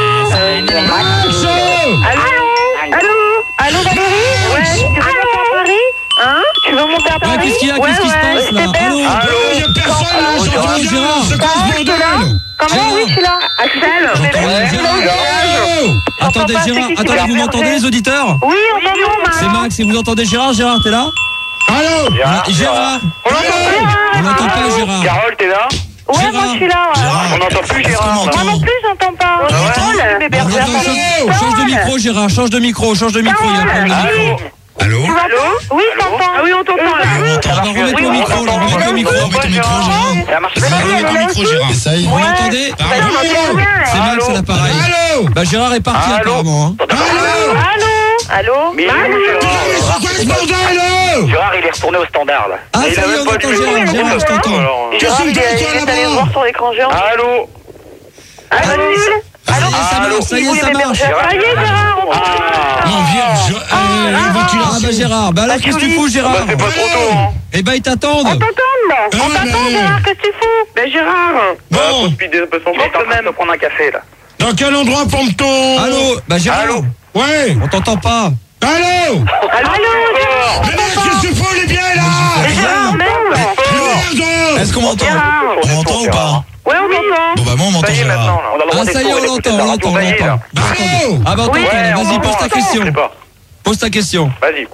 Speaker 2: Max
Speaker 7: Allô. Allô. Allô, Valérie. Ouais. Tu veux monter à Paris? Hein? Tu veux monter à Paris?
Speaker 4: Ouais, qu'est-ce qu'il y a?
Speaker 7: Ouais,
Speaker 4: Qu'est-ce qui se
Speaker 7: ouais.
Speaker 4: passe là?
Speaker 7: C'était
Speaker 4: Allô?
Speaker 1: Allô
Speaker 2: Il y a personne là, j'entends
Speaker 4: Allô,
Speaker 2: rien,
Speaker 4: Gérard.
Speaker 2: c'est quoi ce bordel?
Speaker 7: Comment? Oui, je suis là. Axel.
Speaker 4: J'entends rien, Gérard.
Speaker 2: Allô
Speaker 4: Attendez,
Speaker 7: pas,
Speaker 4: Gérard,
Speaker 7: c'est qui qui
Speaker 4: attendez,
Speaker 7: va
Speaker 4: vous
Speaker 7: faire
Speaker 4: m'entendez,
Speaker 7: ça
Speaker 4: les auditeurs?
Speaker 7: Oui, on t'entend, Max.
Speaker 4: C'est Max, et vous entendez Gérard? Gérard, t'es là?
Speaker 2: Allô
Speaker 4: Ah, Gérard.
Speaker 1: On n'entend
Speaker 4: On n'entend pas,
Speaker 1: Allô
Speaker 4: Gérard.
Speaker 1: Carole, t'es là
Speaker 7: Ouais,
Speaker 4: Gérard.
Speaker 7: moi je suis là. Ouais.
Speaker 3: Gérard,
Speaker 1: On n'entend plus
Speaker 3: est-ce qu'on
Speaker 1: Gérard.
Speaker 3: m'entend?
Speaker 7: Moi non plus, j'entends pas.
Speaker 3: Ah ouais?
Speaker 7: Carole,
Speaker 4: Attends,
Speaker 7: Berger,
Speaker 4: attends, change, change de micro, Gérard, change de micro, change de micro, il y a un problème de micro.
Speaker 3: Allô?
Speaker 7: Allô? Oui, je t'entends. Ah oui, on t'entend là.
Speaker 3: On
Speaker 4: On
Speaker 3: m'entend.
Speaker 4: va remettre le micro, là, on remet le micro.
Speaker 3: Remets ton micro, Gérard.
Speaker 1: Ça marche
Speaker 2: Remets
Speaker 1: pas.
Speaker 2: ton micro, Gérard.
Speaker 3: Essaye.
Speaker 4: Vous m'entendez?
Speaker 2: Allô
Speaker 4: C'est Max, c'est l'appareil.
Speaker 2: Allô
Speaker 4: Bah Gérard est parti
Speaker 1: Allô
Speaker 4: apparemment. hein.
Speaker 2: Allô
Speaker 7: Allô? Allô?
Speaker 1: Mais il est où,
Speaker 2: Putain, mais
Speaker 1: Gérard
Speaker 2: c'est quoi ce bordel là?
Speaker 1: Gérard, il est retourné au standard, là.
Speaker 4: Ah
Speaker 1: Et il
Speaker 4: ça
Speaker 1: a
Speaker 4: y est,
Speaker 1: même
Speaker 4: on
Speaker 1: pas
Speaker 4: entend
Speaker 1: dû-
Speaker 4: Gérard, Gérard, je t'entends.
Speaker 1: Alors,
Speaker 2: Qu'est-ce que
Speaker 7: Il
Speaker 2: tu
Speaker 7: est
Speaker 2: fais toi
Speaker 7: allé
Speaker 2: là-bas?
Speaker 7: voir sur l'écran géant.
Speaker 1: Allô
Speaker 7: Allô?
Speaker 4: Ça y est, ça
Speaker 1: Allô
Speaker 4: marche, ça y est,
Speaker 7: Il
Speaker 4: ça
Speaker 7: voulait
Speaker 4: marche.
Speaker 7: m'héberger. Ça y est, Gérard, on t'entend.
Speaker 1: Ah
Speaker 2: Non, vierge, euh,
Speaker 4: Ah bah
Speaker 2: ventilation.
Speaker 4: Gérard, bah alors qu'est-ce que tu fous Gérard?
Speaker 1: Bah, c'est pas trop tôt, hein.
Speaker 4: Eh bah ils t'attendent.
Speaker 7: On t'entend, là.
Speaker 2: Ah
Speaker 7: On
Speaker 2: ouais,
Speaker 7: t'entend,
Speaker 2: mais-
Speaker 7: Gérard, qu'est-ce que tu fous? Ben, Gérard.
Speaker 1: Bah,
Speaker 2: Bon,
Speaker 1: faut speeder, parce qu'on est en train de prendre un café, là.
Speaker 2: dans quel endroit pompe-t-on?
Speaker 4: Allô? Bah Gérard,
Speaker 1: Allô
Speaker 2: Ouais.
Speaker 4: on t'entend pas.
Speaker 2: Allô
Speaker 7: Allô, Gérard?
Speaker 2: Mais merde, qu'est-ce que tu fous, les biens là?
Speaker 7: Mais Gérard, merde.
Speaker 2: Merde.
Speaker 3: Est-ce qu'on m'entend?
Speaker 7: Gérard.
Speaker 3: On m'entend ou pas?
Speaker 7: Ouais, on t'entend.
Speaker 3: Bon bah moi on m'entend
Speaker 1: Ça y est, maintenant,
Speaker 3: Gérard.
Speaker 1: là. On a le droit
Speaker 4: Ah ça y est, on
Speaker 1: d'être
Speaker 4: l'entend, on
Speaker 1: fort,
Speaker 4: l'entend, on
Speaker 1: ça y est, là.
Speaker 4: l'entend.
Speaker 2: Allô
Speaker 4: Ah bah on
Speaker 7: Oui.
Speaker 4: t'entend,
Speaker 1: Ouais, on
Speaker 4: vas-y,
Speaker 1: entend,
Speaker 4: pose ta
Speaker 1: attends, je
Speaker 4: question.
Speaker 1: sais pas.
Speaker 4: Pose ta question.
Speaker 1: Vas-y.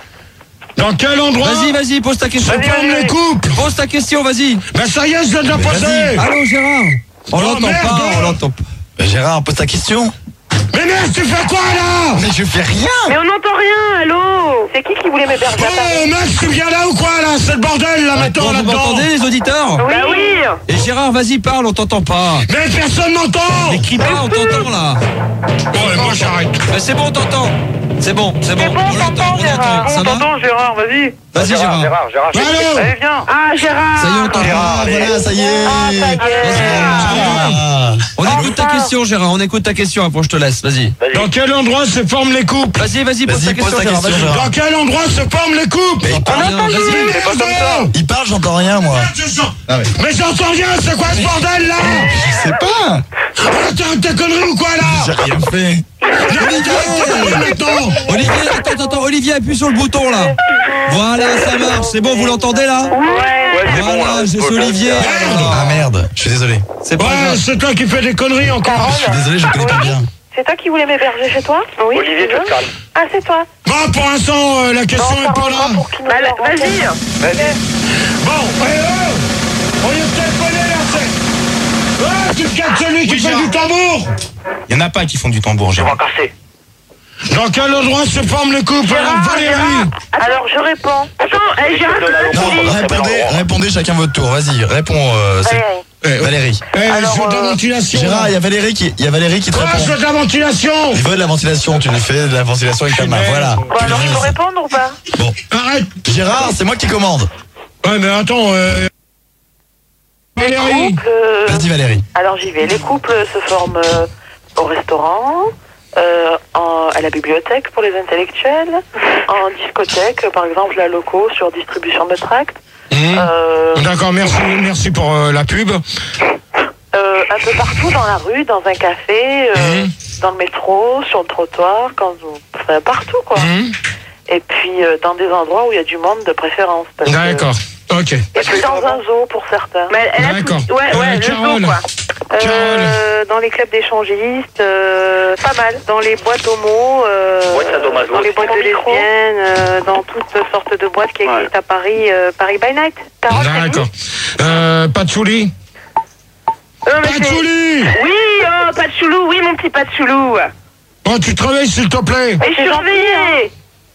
Speaker 2: Dans quel endroit
Speaker 4: Vas-y, vas-y, pose ta question.
Speaker 1: Vas-y,
Speaker 2: pompe
Speaker 1: vas-y.
Speaker 2: les couples?
Speaker 4: Pose ta question, vas-y.
Speaker 2: Ben ça y est, je l'ai déjà posé.
Speaker 4: Allô Gérard? On
Speaker 2: Oh,
Speaker 4: l'entend
Speaker 2: merde.
Speaker 4: pas, on l'entend pas.
Speaker 3: Bah, Gérard, pose ta question.
Speaker 2: Mais merde, tu fais quoi là?
Speaker 3: Mais je fais rien.
Speaker 7: Mais on n'entend rien, allô? C'est qui qui voulait m'héberger à Paris?
Speaker 2: Oh Max, tu viens là ou quoi là? C'est le bordel là maintenant
Speaker 4: Bon, vous
Speaker 2: là-dedans.
Speaker 4: m'entendez les auditeurs?
Speaker 7: Oui. Bah oui.
Speaker 4: Et Gérard, vas-y, parle, on t'entend pas.
Speaker 2: Mais personne m'entend.
Speaker 4: Mais crie pas, on t'entend là.
Speaker 2: Bon, et moi j'arrête.
Speaker 4: Mais c'est bon, on t'entend. C'est bon, c'est bon.
Speaker 7: C'est bon,
Speaker 4: On l'entend,
Speaker 7: t'entends,
Speaker 4: on
Speaker 7: Gérard.
Speaker 4: l'entend. Ça
Speaker 1: On
Speaker 4: va?
Speaker 1: t'entend, Gérard, vas-y.
Speaker 4: Vas-y, Gérard.
Speaker 1: Gérard, Gérard, Gérard.
Speaker 2: Allô
Speaker 1: Allez, viens.
Speaker 7: Ah, Gérard.
Speaker 4: Ça y est, on t'entend.
Speaker 1: Gérard,
Speaker 3: Ah
Speaker 1: allez.
Speaker 3: voilà, ça y est.
Speaker 7: Ah, ça y est.
Speaker 3: Ah.
Speaker 4: On écoute ta question, Gérard. On écoute ta question après, je te laisse. Vas-y.
Speaker 2: Dans quel endroit se forment les couples?
Speaker 4: Vas-y, vas-y, pose ta
Speaker 3: Vas-y, pose
Speaker 4: question,
Speaker 3: ta
Speaker 4: Gérard.
Speaker 3: question,
Speaker 4: Vas-y.
Speaker 3: Gérard.
Speaker 2: Dans quel endroit se forment les couples?
Speaker 3: Mais,
Speaker 4: Pas rien, vas-y.
Speaker 1: C'est pas comme ça.
Speaker 3: il parle, j'entends rien moi.
Speaker 2: Je sens-
Speaker 3: Ah ouais.
Speaker 2: Mais j'entends rien, c'est quoi ce bordel là?
Speaker 3: Je sais pas.
Speaker 2: Ah, T'as t'as connerie ou quoi
Speaker 3: J'ai
Speaker 2: là?
Speaker 3: rien fait.
Speaker 2: Attends.
Speaker 4: Olivier, attends, attends, attends, Olivier, appuie sur le bouton là. Voilà, ça marche. C'est bon, vous l'entendez là?
Speaker 1: Ouais, c'est bon, là.
Speaker 4: Voilà, c'est Olivier.
Speaker 3: Ah merde, je suis désolé.
Speaker 4: C'est pas
Speaker 2: Ouais,
Speaker 4: grave.
Speaker 2: c'est toi qui fais des conneries encore.
Speaker 3: Je suis désolé, je connais pas bien.
Speaker 6: C'est toi qui voulais m'héberger chez toi? Oui.
Speaker 1: Olivier, tu te calmes.
Speaker 6: Ah, c'est toi.
Speaker 2: Bon, pour l'instant, euh, la question est pas là.
Speaker 6: Pour qui nous
Speaker 7: Bah,
Speaker 6: la
Speaker 7: Vas-y.
Speaker 1: Vas-y.
Speaker 2: Bon, eh oh, on y est téléphoné là, c'est... Ouais, tu te calmes celui qui fait du tambour.
Speaker 3: Il y en a pas qui font du tambour,
Speaker 1: Je vais
Speaker 3: Gérard.
Speaker 1: casser.
Speaker 2: Dans quel endroit se forment les couples? Alors, Valérie.
Speaker 6: Alors, je réponds.
Speaker 7: Attends, eh, Gérard,
Speaker 3: Non, répondez, répondez chacun votre tour. Vas-y, réponds. Euh, c'est-
Speaker 6: Valérie.
Speaker 3: Eh, Valérie.
Speaker 2: Eh,
Speaker 6: Alors,
Speaker 2: je veux de la
Speaker 6: euh,
Speaker 2: ventilation.
Speaker 3: Gérard, il y a Valérie qui, il y a Valérie qui te
Speaker 2: Ah, je
Speaker 3: répond.
Speaker 2: veux de la ventilation.
Speaker 3: Il veut de la ventilation, tu lui fais de la ventilation avec ta main. Voilà.
Speaker 6: Bon,
Speaker 3: Tu
Speaker 6: alors,
Speaker 3: lui
Speaker 6: il faut
Speaker 3: laisses.
Speaker 6: répondre ou pas?
Speaker 3: Bon.
Speaker 2: Arrête.
Speaker 3: Gérard, c'est moi qui commande.
Speaker 2: Ouais, mais attends, euh... Valérie.
Speaker 6: Couple, euh,
Speaker 3: Vas-y Valérie.
Speaker 6: alors, j'y vais. Les couples se forment euh, au restaurant, euh, en- à la bibliothèque pour les intellectuels, en discothèque, par exemple, à locaux sur distribution de tracts.
Speaker 2: Mmh.
Speaker 6: Euh,
Speaker 2: D'accord, merci, merci pour euh, la pub.
Speaker 6: euh, un peu partout dans la rue, dans un café, euh,
Speaker 2: Mhm.
Speaker 6: dans le métro, sur le trottoir, quand vous... enfin, partout quoi.
Speaker 2: Mmh.
Speaker 6: Et puis euh, dans des endroits où il y a du monde de préférence. parce que-
Speaker 2: D'accord, ok.
Speaker 6: Et puis dans un zoo pour certains.
Speaker 7: Mais elle a
Speaker 2: D'accord.
Speaker 7: tout- Ouais, ouais,
Speaker 2: Euh,
Speaker 7: le
Speaker 2: Carole.
Speaker 7: zoo, quoi.
Speaker 6: Euh, dans les clubs d'échangistes, euh, pas mal. Dans les boîtes homo, euh,
Speaker 1: Boîtes sadomaso.
Speaker 6: dans les boîtes de
Speaker 7: Micro.
Speaker 6: lesbiennes, euh, dans toutes sortes de boîtes qui
Speaker 1: Ouais.
Speaker 6: existent à Paris, euh, Paris by Night. Carole, c'est
Speaker 2: D'accord. Euh, Patchouli.
Speaker 7: Euh, mais c'est-
Speaker 2: Patchouli.
Speaker 7: Oui, oh, pas de choulou, oui, mon petit pas de choulou.
Speaker 2: Oh, tu te réveilles, s'il te plaît.
Speaker 7: Et je suis réveillée.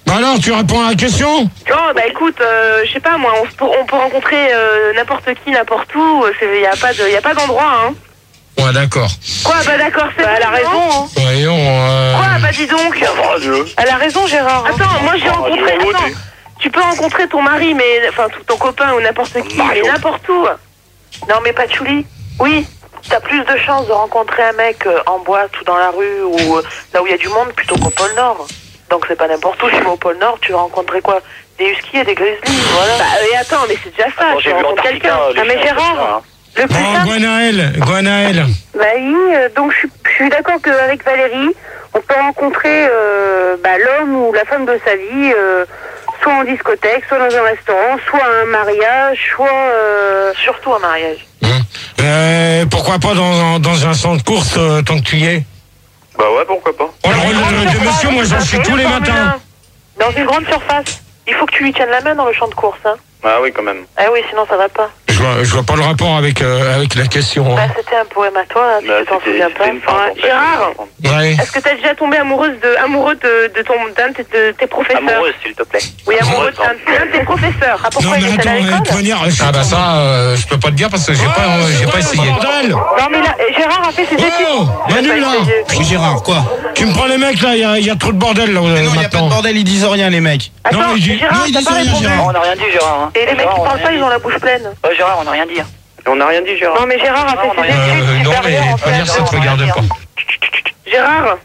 Speaker 2: Bah alors, tu réponds à la question?
Speaker 7: Oh, bah écoute, euh, je sais pas moi, on, peut- on peut rencontrer euh, n'importe qui, n'importe où, il n'y a pas de- y a pas d'endroit, hein.
Speaker 2: Ouais, d'accord.
Speaker 7: Quoi, bah d'accord, c'est
Speaker 6: Bah, elle a
Speaker 7: bon,
Speaker 6: raison,
Speaker 7: non
Speaker 6: hein.
Speaker 2: Voyons, euh...
Speaker 7: Quoi, bah dis donc.
Speaker 1: Oh, Dieu.
Speaker 6: Elle a raison, Gérard. hein.
Speaker 7: Attends, moi j'ai
Speaker 1: Oh,
Speaker 7: rencontré...
Speaker 1: je vais
Speaker 7: Attends,
Speaker 1: voter.
Speaker 7: tu peux rencontrer ton mari, mais... Enfin, tout- ton copain ou n'importe qui, mais
Speaker 1: Mario.
Speaker 7: n'importe où.
Speaker 6: Non, mais Patchouli,
Speaker 7: Oui.
Speaker 6: t'as plus de chances de rencontrer un mec euh, en boîte ou dans la rue ou euh, là où il y a du monde plutôt qu'au pôle Nord. Donc c'est pas n'importe où. Si tu vas au pôle Nord, tu vas rencontrer quoi? Des huskies et des grizzlies, voilà.
Speaker 7: Bah, et attends, mais c'est déjà ça,
Speaker 1: Attends,
Speaker 7: tu
Speaker 1: j'ai vu
Speaker 7: rencontres
Speaker 1: l'Antarctica.
Speaker 7: quelqu'un.
Speaker 1: les
Speaker 6: Ah, mais
Speaker 1: chiens,
Speaker 6: Gérard.
Speaker 1: c'est ça, hein.
Speaker 7: Le plus
Speaker 2: Bon,
Speaker 7: simple...
Speaker 2: Gwenaël, Gwenaël.
Speaker 5: Bah oui, euh, donc je suis- je suis d'accord qu'avec Valérie, on peut rencontrer euh, bah, l'homme ou la femme de sa vie, euh, soit en discothèque, soit dans un restaurant, soit à un mariage, soit... Euh...
Speaker 6: Surtout un mariage.
Speaker 2: Hein euh, pourquoi pas dans, dans un centre de course euh, tant que tu y es?
Speaker 1: Bah ouais, pourquoi pas.
Speaker 2: Oh, le rôle de, de monsieur, moi j'en suis tous les matins.
Speaker 6: Dans une grande surface. Il faut que tu lui tiennes la main dans le champ de course, hein.
Speaker 1: Ah oui, quand même.
Speaker 6: Ah oui, sinon ça va pas.
Speaker 2: Je vois, je vois pas le rapport avec, euh, avec la question.
Speaker 6: Bah,
Speaker 2: Hein.
Speaker 6: c'était un poème à toi, hein, si
Speaker 1: Bah,
Speaker 6: tu t'en
Speaker 1: c'était-
Speaker 6: souviens
Speaker 1: c'était
Speaker 6: pas.
Speaker 1: une femme,
Speaker 7: Ouais,
Speaker 1: en fait.
Speaker 7: Gérard.
Speaker 2: Ouais.
Speaker 7: Est-ce que t'as déjà tombé amoureuse de, amoureux de, de ton, d'un de, tes- de tes professeurs?
Speaker 1: Amoureuse, s'il te plaît.
Speaker 7: Oui, amoureux d'un d'un de tes professeurs. Ah,
Speaker 2: Non
Speaker 7: pourquoi
Speaker 2: mais
Speaker 7: il était à
Speaker 2: attends,
Speaker 7: l'école?
Speaker 2: de toute manière,
Speaker 4: Ah bah ça, euh, je peux pas te dire parce que j'ai pas, euh, j'ai pas essayé.
Speaker 2: Bordel.
Speaker 6: Non, mais là, Gérard a fait ses études.
Speaker 2: Oh, Manu là.
Speaker 3: Oui, Gérard, quoi?
Speaker 2: Tu me prends les mecs là, il y a, y a trop de bordel là.
Speaker 3: Mais non, il y a pas de
Speaker 2: maintenant.
Speaker 3: bordel, ils disent rien, les mecs.
Speaker 7: Attends,
Speaker 2: Non, mais j'ai-
Speaker 7: Gérard,
Speaker 3: non, ils
Speaker 7: t'as
Speaker 3: disent
Speaker 7: pas
Speaker 3: rien,
Speaker 7: répondu.
Speaker 3: Gérard.
Speaker 1: Non, on n'a rien dit, Gérard. Hein.
Speaker 6: Et les mecs
Speaker 1: Gérard,
Speaker 6: qui
Speaker 1: on a
Speaker 6: parlent pas,
Speaker 1: rien
Speaker 6: ils ont
Speaker 1: dit.
Speaker 6: la bouche pleine.
Speaker 1: Ouais, Gérard, on n'a rien dit. hein. On n'a rien dit, Gérard.
Speaker 6: Non, mais Gérard a
Speaker 1: Non,
Speaker 6: fait
Speaker 1: on a
Speaker 6: ses
Speaker 1: rien dit.
Speaker 6: études
Speaker 2: Euh, non mais
Speaker 6: supérieures en
Speaker 2: pas dire ça te
Speaker 6: fait.
Speaker 2: regarde pas.
Speaker 7: Gérard,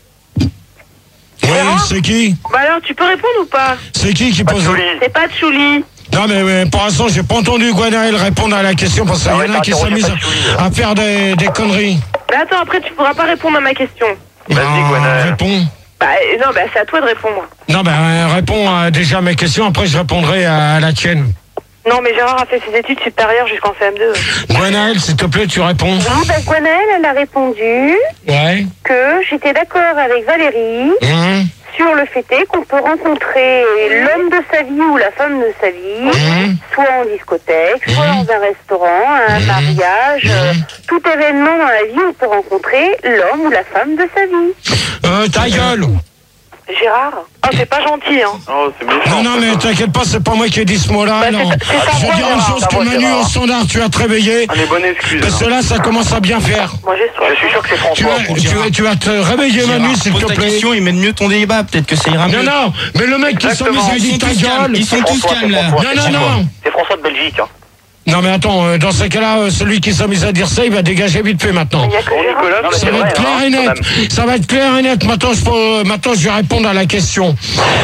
Speaker 2: Oui, c'est qui?
Speaker 7: bah alors tu peux répondre ou pas?
Speaker 2: C'est qui qui
Speaker 1: Pas de
Speaker 2: pose?
Speaker 1: folie.
Speaker 7: C'est pas Tchouli.
Speaker 2: Non mais, mais pour l'instant j'ai pas entendu Gwenaël répondre à la question parce qu'il
Speaker 1: Ah
Speaker 2: y
Speaker 1: ouais,
Speaker 2: en a
Speaker 1: t'as
Speaker 2: qui
Speaker 1: interrogé
Speaker 2: s'amusent
Speaker 1: pas de Julie, là.
Speaker 2: à faire des, des conneries.
Speaker 7: Bah attends, après tu pourras pas répondre à ma question.
Speaker 1: Vas-y,
Speaker 2: Ben,
Speaker 1: Gwenaël.
Speaker 2: réponds.
Speaker 7: Bah euh, non, bah c'est à toi de répondre.
Speaker 2: Non ben euh, réponds à déjà à mes questions, après je répondrai à, à la tienne.
Speaker 6: Non, mais Gérard a fait ses études supérieures jusqu'en C M deux.
Speaker 2: Gwenaël, s'il te plaît, tu réponds.
Speaker 5: Oui, bah Gwenaëlle, elle a répondu
Speaker 2: Ouais.
Speaker 5: que j'étais d'accord avec Valérie
Speaker 2: Hum,
Speaker 5: sur le fait est qu'on peut rencontrer l'homme de sa vie ou la femme de sa vie,
Speaker 2: hum.
Speaker 5: soit en discothèque, soit
Speaker 2: Mhm.
Speaker 5: dans un restaurant, à un
Speaker 2: Mhm.
Speaker 5: mariage, euh, tout événement dans la vie, on peut rencontrer l'homme ou la femme de sa vie.
Speaker 2: Euh, ta gueule.
Speaker 6: Gérard? Oh, c'est pas gentil, hein.
Speaker 1: Oh, c'est méchant.
Speaker 2: Non, non, mais t'inquiète pas, c'est pas moi qui ai dit ce mot-là.
Speaker 6: Bah,
Speaker 2: non.
Speaker 6: c'est- c'est ta
Speaker 2: Je vais
Speaker 6: voix,
Speaker 2: dire une
Speaker 6: Gérard,
Speaker 2: chose
Speaker 1: ta
Speaker 2: que
Speaker 1: voix,
Speaker 2: Manu,
Speaker 1: Gérard.
Speaker 2: au standard, tu as te réveiller.
Speaker 1: Ah, les bonnes excuses.
Speaker 2: Parce que là, ça commence à bien faire.
Speaker 6: Moi, j'ai soif.
Speaker 1: Je suis sûr que c'est
Speaker 2: Tu
Speaker 1: François.
Speaker 2: vas, tu, vas, tu vas te réveiller, Manu, s'il
Speaker 3: pose
Speaker 2: te
Speaker 3: ta
Speaker 2: plaît.
Speaker 3: question, ils mènent mieux ton débat, peut-être que ça ira mieux.
Speaker 2: Non, non, mais le mec qui
Speaker 1: Exactement.
Speaker 2: s'amuse à
Speaker 3: Ils
Speaker 2: dire
Speaker 3: sont
Speaker 2: ta
Speaker 3: tous calmes,
Speaker 2: gueule.
Speaker 3: ils sont tous
Speaker 1: François,
Speaker 3: calmes,
Speaker 1: c'est
Speaker 3: là.
Speaker 1: François,
Speaker 2: Non,
Speaker 1: c'est
Speaker 2: non,
Speaker 1: François.
Speaker 2: non.
Speaker 1: C'est François de Belgique. Hein.
Speaker 2: Non, mais attends, euh, dans ces cas-là, euh, celui qui s'amuse à dire ça, il va dégager vite fait maintenant.
Speaker 6: Il y a que
Speaker 1: Bon,
Speaker 6: Gérard.
Speaker 1: Nicolas, non, mais
Speaker 2: Ça
Speaker 1: c'est
Speaker 2: va
Speaker 1: vrai,
Speaker 2: être clair
Speaker 1: hein,
Speaker 2: et
Speaker 1: quand
Speaker 2: net.
Speaker 1: même.
Speaker 2: Ça va être clair et net. Maintenant, je, peux- maintenant, je vais répondre à la question.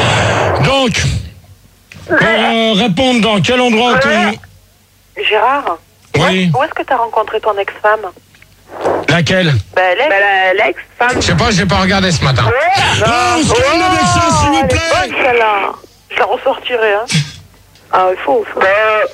Speaker 2: Donc, pour euh, répondre dans quel endroit que...
Speaker 6: Gérard?
Speaker 2: Oui,
Speaker 6: Où est-ce que t'as rencontré ton ex-femme?
Speaker 2: laquelle?
Speaker 6: Bah, elle est...
Speaker 7: Bah la- l'ex-femme.
Speaker 2: Je sais pas, j'ai pas regardé ce matin. Oh, on se calme avec ça, s'il vous
Speaker 6: elle est
Speaker 2: plaît.
Speaker 6: bonne, celle-là. Je la ressortirai, hein. Ah, il faut, il faut.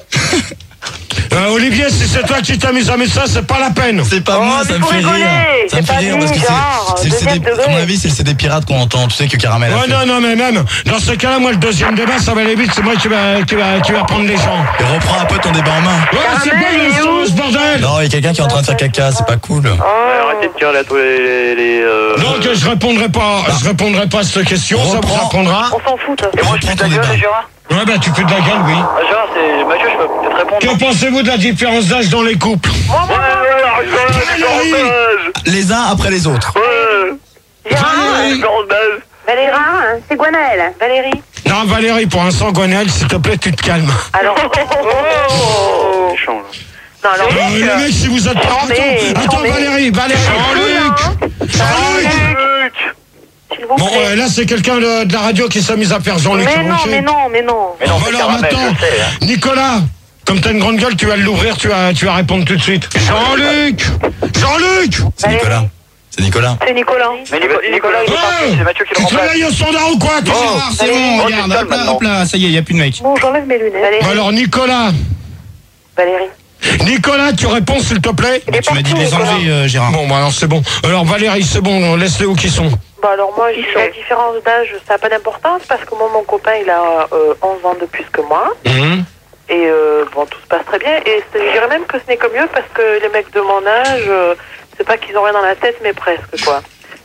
Speaker 2: Euh, Olivier, si c'est toi qui t'amuses à mettre ça, c'est pas la peine.
Speaker 3: C'est pas
Speaker 6: Oh,
Speaker 3: moi,
Speaker 6: mais
Speaker 3: ça me
Speaker 6: faut
Speaker 3: fait
Speaker 6: rigoler,
Speaker 3: rire. Ça me
Speaker 6: c'est
Speaker 3: fait
Speaker 6: pas
Speaker 3: rire
Speaker 6: lui,
Speaker 3: parce que
Speaker 6: Gérard,
Speaker 3: c'est- c'est le C D.
Speaker 6: deuxième
Speaker 3: À mon
Speaker 6: degré.
Speaker 3: avis, c'est le C D pirate qu'on entend. Tu sais que Caramel a
Speaker 2: Ouais,
Speaker 3: fait.
Speaker 2: non, non, mais même, dans ce cas-là, moi, le deuxième débat, ça va aller vite, c'est moi qui va, qui va, qui va prendre les gens.
Speaker 3: Et reprends un peu ton débat en main.
Speaker 2: Ouais, c'est pas
Speaker 7: il est
Speaker 2: une
Speaker 7: où
Speaker 2: ce bordel.
Speaker 3: Non, il y a quelqu'un qui est en train de faire caca, c'est pas cool.
Speaker 1: Ouais, arrêtez de tirer la toile les. les euh...
Speaker 2: Donc, je répondrai pas, je répondrai pas à cette question, ça vous
Speaker 3: Reprends.
Speaker 2: apprendra.
Speaker 6: On s'en fout, de toute
Speaker 1: Et
Speaker 6: façon.
Speaker 1: moi, je fais
Speaker 3: Reprends
Speaker 1: ta
Speaker 3: ton
Speaker 1: gueule,
Speaker 3: débat.
Speaker 1: Gérard.
Speaker 2: Ouais, bah, tu fais de la gueule, oui.
Speaker 1: Ah, Gérard, c'est. Mathieu, je peux peut-être répondre.
Speaker 2: Que pensez-vous de la différence d'âge dans les couples?
Speaker 1: Ouais, ouais, ouais,
Speaker 2: Valérie.
Speaker 3: Les uns après les autres.
Speaker 1: Ouais,
Speaker 2: Valérie.
Speaker 1: différence d'âge.
Speaker 6: Valérie?
Speaker 5: Ah, c'est Gwenaëlle.
Speaker 6: Valérie?
Speaker 2: Non, Valérie, pour l'instant, Gwenaël, s'il te plaît, tu te calmes.
Speaker 6: Alors...
Speaker 1: Oh méchant, là.
Speaker 6: Non, alors...
Speaker 2: Euh, les mecs, si vous êtes pas...
Speaker 6: Attendez,
Speaker 2: Attends, attends,
Speaker 6: attendez.
Speaker 2: Valérie, Valérie. Jean-Luc. Jean-Luc.
Speaker 1: Luc.
Speaker 6: S'il vous
Speaker 2: Bon,
Speaker 6: plaît.
Speaker 2: euh, là, c'est quelqu'un de, de la radio qui s'amuse à faire Jean-Luc.
Speaker 6: Mais non,
Speaker 2: ok.
Speaker 6: mais non, mais non.
Speaker 1: Mais non,
Speaker 2: Bon,
Speaker 1: c'est
Speaker 2: alors
Speaker 1: Caramel,
Speaker 2: maintenant,
Speaker 1: je sais. Hein.
Speaker 2: Nicolas, comme t'as une grande gueule, tu vas l'ouvrir, tu vas, tu vas répondre tout de suite. Jean-Luc. Jean-Luc.
Speaker 3: C'est Nicolas. C'est Nicolas.
Speaker 6: C'est Nicolas.
Speaker 1: Mais Nico- Nicolas, il est parti,
Speaker 2: Ouais.
Speaker 1: c'est Mathieu qui le
Speaker 2: Tu te
Speaker 1: remplace.
Speaker 2: réveilles au standard ou quoi, toi?
Speaker 3: Oh, c'est bon,
Speaker 1: Oh,
Speaker 3: regarde,
Speaker 1: tu te
Speaker 3: hop là,
Speaker 1: calmes
Speaker 3: hop là, ça y est, il y a plus de mec.
Speaker 6: Bon, j'enlève mes lunettes. Valérie.
Speaker 2: Bon, alors, Nicolas.
Speaker 6: Valérie.
Speaker 2: Nicolas, tu réponds, s'il te plaît.
Speaker 6: Il est
Speaker 3: Tu m'as dit de
Speaker 6: parti,
Speaker 3: les
Speaker 6: Nicolas.
Speaker 3: enlever, euh, Gérard.
Speaker 2: Bon, bah, alors, c'est bon. Alors, Valérie, c'est bon, laisse-les où qu'ils sont.
Speaker 6: Bah alors moi, je- la différence d'âge, ça n'a pas d'importance parce que moi, mon copain, il a euh, onze ans de plus que moi.
Speaker 2: Hum.
Speaker 6: Et euh, bon, tout se passe très bien. Et c'est- je dirais même que ce n'est que mieux parce que les mecs de mon âge, euh, c'est pas qu'ils ont rien dans la tête, mais presque, quoi.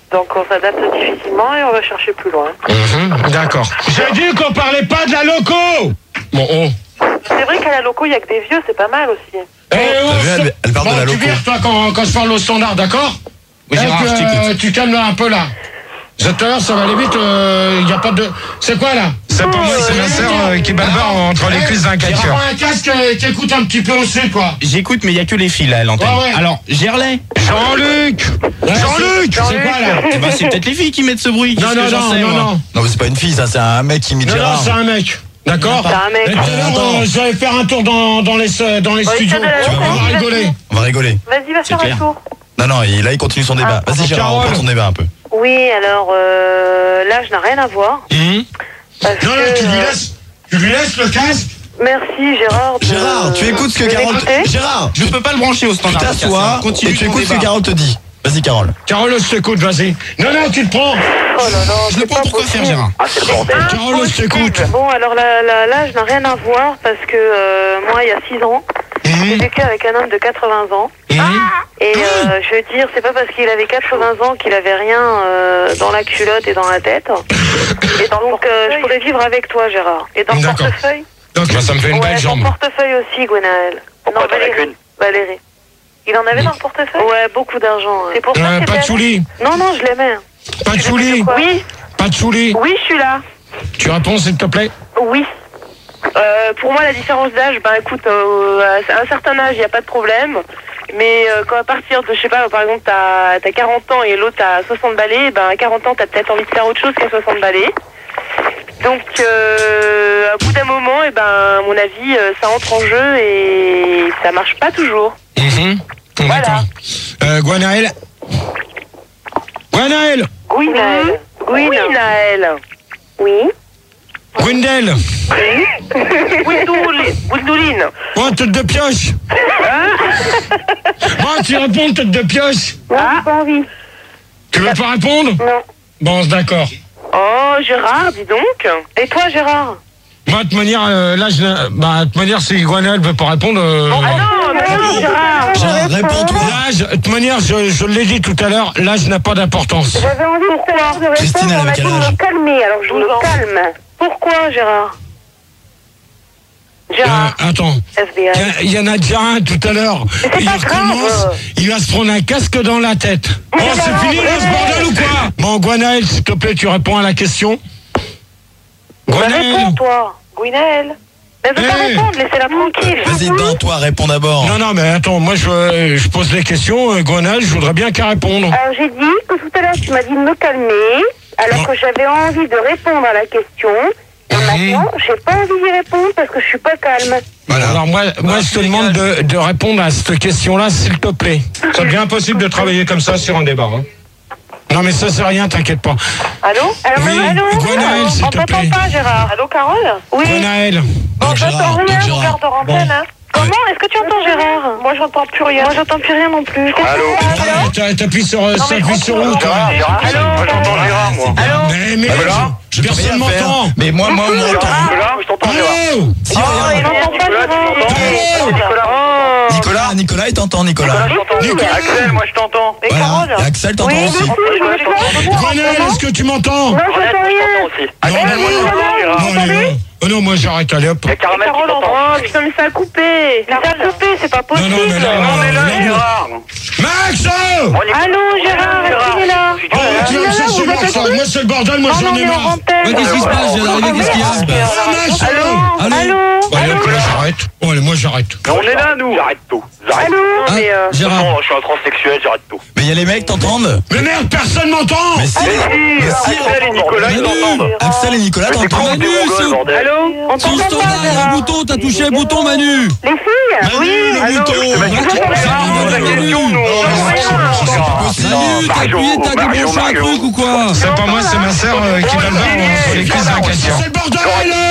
Speaker 6: Donc on s'adapte difficilement et on va chercher plus loin.
Speaker 2: Mmh, d'accord. J'ai dit qu'on parlait pas de la loco. Bon, oh.
Speaker 6: C'est vrai qu'à la loco, il y a que des vieux, c'est pas mal aussi.
Speaker 2: Eh oh,
Speaker 3: Elle, elle parle
Speaker 2: bon,
Speaker 3: de la
Speaker 2: tu
Speaker 3: loco.
Speaker 2: vires, toi, quand, quand je parle au standard, d'accord?
Speaker 4: Oui, Gérard,
Speaker 2: Eh,
Speaker 4: je
Speaker 2: que,
Speaker 4: t'écoute.
Speaker 2: Tu calmes un peu là. Tout à l'heure, ça va aller vite, il euh, n'y a pas de... C'est quoi là?
Speaker 9: C'est pour moi, c'est ma sœur euh, qui balbare entre les cuisses d'un
Speaker 2: Il
Speaker 9: catcheur.
Speaker 2: un casque euh, qui écoute un petit peu aussi, quoi.
Speaker 8: J'écoute, mais il n'y a que les filles là à l'antenne.
Speaker 2: Ouais, ouais.
Speaker 8: Alors, Gerlay.
Speaker 9: Jean-Luc Jean-Luc
Speaker 2: C'est quoi là?
Speaker 8: Eh ben, c'est peut-être les filles qui mettent ce bruit.
Speaker 2: Non,
Speaker 8: Qu'est-ce
Speaker 2: non,
Speaker 8: que j'en
Speaker 2: non,
Speaker 8: sais,
Speaker 2: non,
Speaker 8: moi
Speaker 2: non.
Speaker 3: Non, mais c'est pas une fille, ça, c'est un mec qui imite
Speaker 2: Non, non,
Speaker 3: Gérard.
Speaker 2: c'est un mec. D'accord?
Speaker 6: C'est un mec.
Speaker 2: Et tout à l'heure,
Speaker 3: Attends.
Speaker 2: euh, je vais faire un tour dans, dans les, dans les
Speaker 6: Ouais,
Speaker 2: studios.
Speaker 6: ça de la
Speaker 2: Tu
Speaker 6: loco,
Speaker 2: vas
Speaker 6: vas-y.
Speaker 2: rigoler.
Speaker 3: On va rigoler.
Speaker 6: Vas-y, va faire
Speaker 8: clair.
Speaker 6: un tour.
Speaker 3: Non, non, il- là, il continue son débat.
Speaker 6: Ah,
Speaker 3: Vas-y, Gérard, on
Speaker 2: Carole.
Speaker 3: prend ton débat un peu.
Speaker 7: Oui, alors euh, l'âge n'a rien à voir.
Speaker 2: Hum.
Speaker 7: Parce
Speaker 2: Non, non,
Speaker 7: que,
Speaker 2: tu lui
Speaker 7: euh,
Speaker 2: laisses, tu lui laisses le casque.
Speaker 7: Merci Gérard. de-
Speaker 3: Gérard, tu écoutes ce que
Speaker 7: de
Speaker 3: Carole...
Speaker 7: m'écouter.
Speaker 3: Gérard,
Speaker 8: Je peux pas le brancher au
Speaker 3: tu
Speaker 8: standard.
Speaker 3: t'assois
Speaker 8: Continue
Speaker 3: et tu
Speaker 8: ton
Speaker 3: écoutes ce que
Speaker 8: débat.
Speaker 3: Carole te dit. Vas-y, Carole.
Speaker 2: Carole, je t'écoute, vas-y. Non, non, tu le prends.
Speaker 7: Oh là là,
Speaker 8: Je le
Speaker 7: c'est
Speaker 8: prends
Speaker 7: pas
Speaker 8: pour quoi
Speaker 7: possible.
Speaker 8: faire, Gérard?
Speaker 1: Ah, c'est le bordel.
Speaker 2: Carole, je t'écoute.
Speaker 7: Bon, alors la- la- l'âge n'a rien à voir parce que euh, moi, il y a six ans, j'ai vécu avec un homme de quatre-vingts ans. Et euh, je veux dire, c'est pas parce qu'il avait quatre-vingts ans qu'il avait rien euh, dans la culotte et dans la tête. Et donc, euh, je pourrais vivre avec toi, Gérard. Et dans le
Speaker 2: D'accord.
Speaker 7: portefeuille?
Speaker 2: Donc, bah, ça me fait une
Speaker 7: Ouais,
Speaker 2: belle
Speaker 7: dans
Speaker 2: jambe.
Speaker 7: le portefeuille aussi, Gwenaël.
Speaker 1: Pourquoi
Speaker 7: Non,
Speaker 1: t'en as
Speaker 7: Valérie.
Speaker 1: qu'une?
Speaker 7: Valérie.
Speaker 6: Il en avait dans le portefeuille?
Speaker 7: Ouais, beaucoup d'argent.
Speaker 6: C'est pour ça
Speaker 2: Euh,
Speaker 6: que
Speaker 2: pas de chouli.
Speaker 7: Non, non, je l'aimais.
Speaker 2: Pas de chouli.
Speaker 6: Oui,
Speaker 2: Pas de chouli.
Speaker 6: oui, je suis là.
Speaker 2: Tu réponds, s'il te plaît.
Speaker 6: Oui. Euh, pour moi, la différence d'âge, ben écoute, euh, à un certain âge, il n'y a pas de problème. Mais euh, quand à partir de, je sais pas, par exemple, t'as as quarante ans et l'autre a soixante balais, ben à quarante ans, t'as peut-être envie de faire autre chose qu'à soixante balais. Donc, euh, à bout d'un moment, et ben, à mon avis, euh, ça entre en jeu et ça marche pas toujours.
Speaker 2: Mhm.
Speaker 6: Voilà.
Speaker 2: D'accord. Euh, Gwenaël. Gwenaël.
Speaker 6: Oui, Naël. Oui, Naël.
Speaker 7: Oui.
Speaker 2: Gwendel.
Speaker 6: Windouli- Windouline.
Speaker 2: Moi, tête de pioche. Moi, tu réponds, tête de pioche.
Speaker 7: Non, j'ai pas envie.
Speaker 2: Tu veux pas répondre?
Speaker 7: Non.
Speaker 2: Bon, d'accord.
Speaker 6: Oh, Gérard, dis donc.
Speaker 7: Et toi, Gérard?
Speaker 2: Moi, de toute manière, euh, là, je, n'ai- bah, de toute manière, si Gwenaël veut pas répondre, euh,
Speaker 6: Ah non, mais non, Gérard.
Speaker 3: Gérard, réponds-toi.
Speaker 2: l'âge, de toute manière, je, je l'ai dit tout à l'heure, l'âge n'a pas d'importance.
Speaker 7: J'avais envie tout à l'heure de
Speaker 3: Christine,
Speaker 7: répondre, on
Speaker 3: elle
Speaker 7: m'a
Speaker 3: a
Speaker 7: dit
Speaker 3: quel
Speaker 7: de
Speaker 3: âge
Speaker 7: me calmer, alors je
Speaker 6: douze
Speaker 7: me
Speaker 6: ans.
Speaker 7: calme.
Speaker 6: Pourquoi, Gérard?
Speaker 2: Euh,
Speaker 6: Gérard,
Speaker 2: attends,
Speaker 7: F B I.
Speaker 2: il y a- il y, en a déjà un tout à l'heure.
Speaker 7: c'est
Speaker 2: Il
Speaker 7: pas grave.
Speaker 2: recommence, il va se prendre un casque dans la tête. Oh,
Speaker 7: c'est
Speaker 2: c'est
Speaker 7: pas
Speaker 2: fini
Speaker 7: grave.
Speaker 2: là, ce bordel ou quoi? Bon, Gwenaël, s'il te plaît, tu réponds à la question.
Speaker 7: Bah,
Speaker 2: Gwenaël.
Speaker 7: réponds, toi.
Speaker 6: Gwynel.
Speaker 7: Elle veut pas
Speaker 2: Hey.
Speaker 7: répondre, laissez-la tranquille.
Speaker 3: Vas-y, non, toi, réponds d'abord.
Speaker 2: Non, non, mais attends, moi, je, je pose des questions. euh, Gwenaël, je voudrais bien qu'elle réponde.
Speaker 7: Alors j'ai dit que tout à l'heure tu m'as dit de me calmer, alors
Speaker 2: Non.
Speaker 7: que j'avais envie de répondre à la question. Et maintenant, j'ai pas envie d'y répondre parce que je suis pas calme.
Speaker 2: Voilà. Alors moi, moi je te demande de, de répondre à cette question-là, s'il te plaît. Ça devient impossible de travailler comme ça sur un débat. Hein. Non mais ça c'est rien, t'inquiète pas.
Speaker 6: Allô?
Speaker 7: Alors,
Speaker 2: Oui,
Speaker 7: allô
Speaker 2: Gwenaël, s'il
Speaker 6: On
Speaker 2: te
Speaker 6: t'entend
Speaker 2: plaît.
Speaker 6: pas, Gérard. Allô, Carole?
Speaker 7: Oui.
Speaker 2: Gwenaël.
Speaker 6: Bon,
Speaker 3: Donc,
Speaker 6: j'entends
Speaker 3: Gérard, donc,
Speaker 6: rien,
Speaker 3: Gérard.
Speaker 6: on garde en antenne, hein.
Speaker 7: Comment? Est-ce que tu entends Gérard?
Speaker 6: Moi, j'entends plus rien.
Speaker 7: Moi j'entends plus rien non plus.
Speaker 1: Allô?
Speaker 2: Ah, t'as- T'appuies sur, euh,
Speaker 6: mais
Speaker 2: t'appuies sur où, toi?
Speaker 1: Gérard, Gérard,
Speaker 6: Allô?
Speaker 1: moi j'entends Gérard, moi.
Speaker 6: Allô?
Speaker 2: Mais, mais,
Speaker 1: Ah, voilà.
Speaker 2: je- personne
Speaker 3: Rien faire.
Speaker 2: m'entend.
Speaker 3: Mais moi, moi, on m'entend.
Speaker 1: Nicolas, je t'entends Gérard.
Speaker 2: Allô?
Speaker 3: Si,
Speaker 6: Oh,
Speaker 3: regarde.
Speaker 6: il n'entend pas,
Speaker 1: Nicolas, tu
Speaker 6: Gérard.
Speaker 1: m'entends?
Speaker 2: Allô?
Speaker 1: Nicolas,
Speaker 6: Oh.
Speaker 3: Nicolas, Nicolas, il t'entend, Nicolas.
Speaker 1: Nicolas, je t'entends.
Speaker 2: Nicolas.
Speaker 1: Axel, moi je t'entends.
Speaker 6: Et
Speaker 3: Voilà,
Speaker 6: Carole?
Speaker 3: et Axel t'entend
Speaker 7: Oui,
Speaker 3: aussi.
Speaker 7: oui, je me calme.
Speaker 2: Gwenaël, est-ce que tu m'entends?
Speaker 7: Moi
Speaker 1: Arrête,
Speaker 7: j'entends
Speaker 1: moi je
Speaker 7: rien.
Speaker 1: t'entends aussi.
Speaker 2: Non,
Speaker 1: Axel, moi je
Speaker 2: non,
Speaker 1: t'entends, Gérard.
Speaker 2: non, allez, non. Oh non, moi j'arrête, allez hop.
Speaker 1: Il y a Caramel qui
Speaker 6: Carole,
Speaker 1: t'entend.
Speaker 6: oh, putain, mais ça a coupé. Mais ça a coupé, c'est pas possible.
Speaker 2: Non, non, mais là,
Speaker 1: On est là,
Speaker 2: non, non.
Speaker 1: Gérard.
Speaker 2: Max!
Speaker 1: On est-
Speaker 7: Allô, Gérard, est-ce qu'il est là?
Speaker 1: Je suis
Speaker 2: Oh,
Speaker 1: là.
Speaker 2: tu vas me chercher
Speaker 7: vous êtes
Speaker 2: Max,
Speaker 7: assis
Speaker 2: moi c'est le bordel, moi
Speaker 7: Non,
Speaker 2: j'en
Speaker 7: non,
Speaker 2: ai
Speaker 7: mais en
Speaker 2: marre.
Speaker 7: antenne.
Speaker 4: Ouais, qu'est-ce qui se passe, Gérard? Qu'est-ce qu'il y a?
Speaker 2: Oh, Max!
Speaker 7: Allô?
Speaker 2: Allô?
Speaker 7: Allô?
Speaker 2: Allez, hop, là, j'arrête. Oh, allez, moi j'arrête.
Speaker 1: Mais on est là, nous. J'arrête tout. J'arrête.
Speaker 7: Allô?
Speaker 6: Non, mais, euh,
Speaker 4: Gérard.
Speaker 1: Non, je suis un transsexuel, j'arrête tout.
Speaker 3: Mais il y a les mecs, t'entendent?
Speaker 2: Mais merde, personne m'entend!
Speaker 3: Mais si,
Speaker 1: Mais si,
Speaker 3: mais si,
Speaker 1: Axel et Nicolas, ils
Speaker 3: Manu.
Speaker 1: t'entendent.
Speaker 3: Axel et Nicolas
Speaker 1: Mais c'est
Speaker 3: t'entendent.
Speaker 1: con, t'es
Speaker 4: Manu,
Speaker 1: mongol,
Speaker 4: c'est-
Speaker 1: bordel.
Speaker 6: Allô?
Speaker 7: On
Speaker 4: Sur le
Speaker 7: t'entend pas,
Speaker 4: standard, il y a un
Speaker 7: Gérard.
Speaker 4: bouton, t'as touché un bouton, Manu.
Speaker 7: Les filles?
Speaker 3: Manu,
Speaker 7: Oui.
Speaker 3: le
Speaker 6: allô,
Speaker 3: bouton.
Speaker 1: Mais
Speaker 7: Vous
Speaker 1: tu
Speaker 7: entendez
Speaker 1: comprends
Speaker 7: pas?
Speaker 1: pas la question, nous.
Speaker 3: Non,
Speaker 1: On
Speaker 3: mais
Speaker 1: est
Speaker 3: c'est
Speaker 1: là.
Speaker 3: pas possible.
Speaker 4: Manu, t'as
Speaker 1: Mario,
Speaker 4: appuyé, t'as
Speaker 1: Mario,
Speaker 4: débranché un
Speaker 1: Mario.
Speaker 4: truc ou quoi?
Speaker 9: C'est pas moi, c'est ma sœur euh, qui balbare entre les cuisses d'un catcheur.
Speaker 2: C'est le bordel!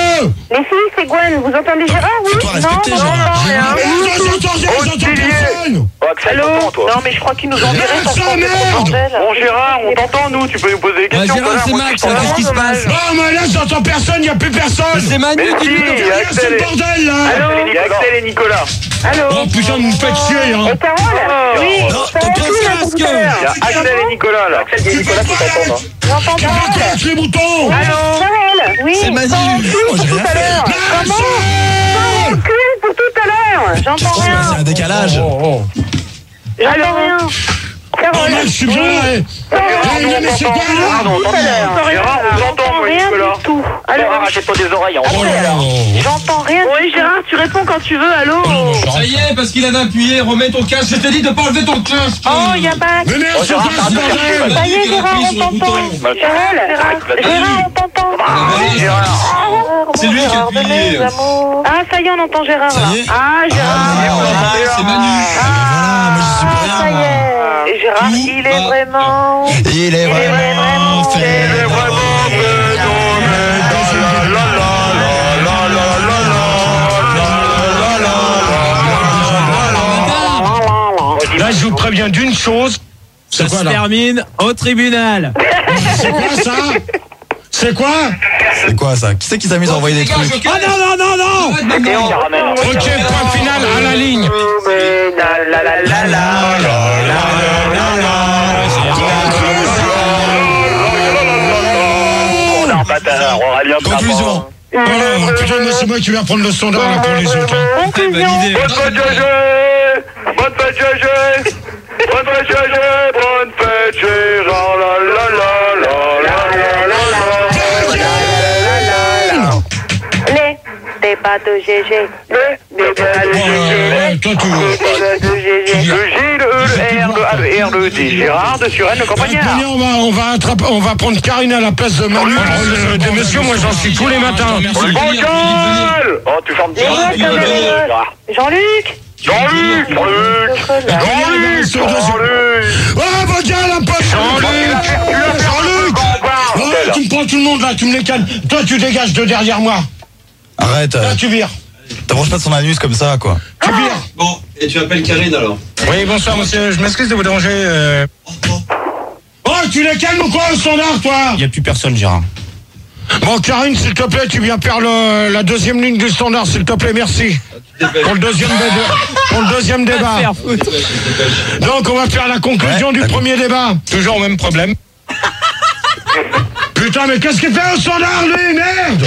Speaker 7: Les filles, c'est Gwen. Vous entendez Gérard? Oui.
Speaker 3: Fais-toi respecter,
Speaker 7: Non, non,
Speaker 3: Gérard.
Speaker 7: non, rien.
Speaker 2: Mais j'entends, j'entends, j'entends personne!
Speaker 1: Oh, Axel,
Speaker 6: Allô?
Speaker 1: t'entends, toi.
Speaker 6: Non, mais je crois qu'ils nous ont virés parce
Speaker 2: Ça,
Speaker 6: qu'on fait trop de
Speaker 2: merde.
Speaker 6: bordel.
Speaker 1: Bon, Gérard, on t'entend, nous. Tu peux nous poser des
Speaker 4: Ouais,
Speaker 1: questions.
Speaker 4: Gérard,
Speaker 1: connard,
Speaker 4: c'est
Speaker 1: moi,
Speaker 4: Max,
Speaker 1: je t'entends.
Speaker 4: qu'est-ce qui se passe?
Speaker 2: Non, mais là, j'entends personne, y a plus personne!
Speaker 4: C'est Manu,
Speaker 1: Mais
Speaker 2: dis
Speaker 1: si, il y a
Speaker 2: derrière ce
Speaker 1: Axel et-
Speaker 2: bordel là.
Speaker 1: Allô, il y a Axel et Nicolas.
Speaker 5: Allô.
Speaker 2: Oh putain, vous me faites chier hein.
Speaker 5: Et Carole? Oui.
Speaker 3: Non,
Speaker 5: Ça va
Speaker 3: ton
Speaker 5: plus, là,
Speaker 4: casque.
Speaker 5: tout à l'heure.
Speaker 1: Il y a Axel et Nicolas là. Axel et Nicolas qui t'entendent. hein.
Speaker 5: J'entends
Speaker 2: Tu vas
Speaker 5: Carole.
Speaker 2: cracher les boutons.
Speaker 5: Allô. Carole. Oui.
Speaker 3: C'est Manu.
Speaker 5: Sans rancune
Speaker 3: Moi,
Speaker 5: pour
Speaker 3: j'ai
Speaker 5: tout
Speaker 3: rien
Speaker 5: à l'heure.
Speaker 2: fait.
Speaker 5: Comment? Sans rancune pour tout à l'heure. J'entends
Speaker 3: C'est
Speaker 5: rien.
Speaker 3: un décalage.
Speaker 2: Oh, oh.
Speaker 5: J'entends rien.
Speaker 2: Oh,
Speaker 5: Carole.
Speaker 2: mec, je suis bien là. eh. Eh, mais c'est quoi là?
Speaker 1: Pardon,
Speaker 5: Tout à l'heure.
Speaker 1: Gérard, on t'entend,
Speaker 5: J'entends
Speaker 1: moi,
Speaker 5: rien
Speaker 1: Nicolas.
Speaker 5: du tout.
Speaker 1: Alors,
Speaker 5: Allô.
Speaker 1: arrête-toi des oreilles.
Speaker 2: Oh
Speaker 1: En
Speaker 2: là là.
Speaker 5: J'entends rien
Speaker 6: Oui,
Speaker 5: du tout.
Speaker 6: Gérard, tu réponds quand tu veux, allô.
Speaker 2: Oh, non,
Speaker 4: Ça y est, parce qu'il avait appuyé, remets ton casque. Je t'ai dit de pas enlever ton casque.
Speaker 5: Oh, y a pas.
Speaker 2: Mais merde, ce
Speaker 1: Gérard,
Speaker 2: casse
Speaker 1: arrête de
Speaker 2: bordel.
Speaker 1: chercher,
Speaker 5: Ça y est,
Speaker 4: Il a
Speaker 5: Gérard,
Speaker 4: appuyé
Speaker 5: on
Speaker 4: sur le
Speaker 5: t'entend.
Speaker 4: bouton.
Speaker 1: Bah,
Speaker 5: Gérard, Gérard, Gérard, on t'entend.
Speaker 1: Vas-y, Gérard.
Speaker 4: C'est lui qui a
Speaker 5: Gérard,
Speaker 4: appuyé.
Speaker 5: mes amours. Ah, ça y est, on entend Gérard
Speaker 3: Ça
Speaker 5: là.
Speaker 3: y est.
Speaker 5: Ah, Gérard.
Speaker 3: Ah,
Speaker 4: C'est Manu.
Speaker 5: Ah,
Speaker 3: moi, j'y suis pour rien,
Speaker 5: ça y
Speaker 3: moi.
Speaker 5: est. Et Gérard, il est
Speaker 4: va.
Speaker 5: vraiment.
Speaker 3: Il est vraiment fait.
Speaker 1: Il est vraiment fait tomber dans la la la la la la la la.
Speaker 2: Là, je vous préviens d'une chose. C'est
Speaker 4: Ça
Speaker 2: quoi
Speaker 4: se
Speaker 2: là?
Speaker 4: termine au tribunal.
Speaker 2: C'est quoi ça? C'est quoi?
Speaker 3: C'est quoi ça? Qui c'est qui s'amuse à envoyer des trucs?
Speaker 2: Ah non, non, non, non!
Speaker 1: Et on caramel.
Speaker 2: Ok, point final à la ligne.
Speaker 1: La la la la la On a un bâtard, Aurélien
Speaker 3: Conclusion.
Speaker 2: Oh là, putain, mais c'est moi qui vais reprendre le standard là pour les autres. hein.
Speaker 5: Conclusion.
Speaker 1: Bonne fête, G G. Bonne fête, G G. Bonne fête, G G. Bonne fête, Gérard. La la la la la la la.
Speaker 5: Les débats de G G. Les débats de
Speaker 2: Ouais, ouais,
Speaker 5: G G.
Speaker 2: toi, tu.
Speaker 5: De G G.
Speaker 1: Le G, le E, le R, le A, le R, le D. Gérard de Suresnes, le campagnard.
Speaker 2: Venez, on va, on va attraper, on va prendre Karine à la place de Manu. Euh, Des messieurs, moi j'en suis tous les matins.
Speaker 1: Bonjour. Oh, tu fermes bien.
Speaker 5: Jean-Luc.
Speaker 1: Jean-Luc, Jean-Luc. Jean-Luc, Jean-Luc.
Speaker 2: Oh, Bogal, un pote! Jean-Luc! Jean-Luc! Oh, tu me prends tout le monde là, tu me les calmes. Toi, tu dégages de derrière moi.
Speaker 3: Arrête, euh,
Speaker 2: Là, tu vires.
Speaker 3: t'approches pas de son anus comme ça, quoi.
Speaker 2: Tu vires.
Speaker 4: Bon, et tu appelles Karine alors?
Speaker 2: Oui, bonsoir, monsieur. Je m'excuse de vous déranger. euh. Oh, tu les calmes ou quoi, au standard, toi?
Speaker 8: Il y a plus personne, Gérard.
Speaker 2: Bon, Karine, s'il te plaît, tu viens faire le, la deuxième ligne du standard, s'il te plaît, merci. Pour le deuxième, dé- pour le deuxième débat. Donc, on va faire la conclusion
Speaker 3: Ouais,
Speaker 2: du
Speaker 3: d'accord.
Speaker 2: premier débat.
Speaker 8: Toujours au même problème.
Speaker 2: Putain, mais qu'est-ce qu'il fait au standard, lui? Merde!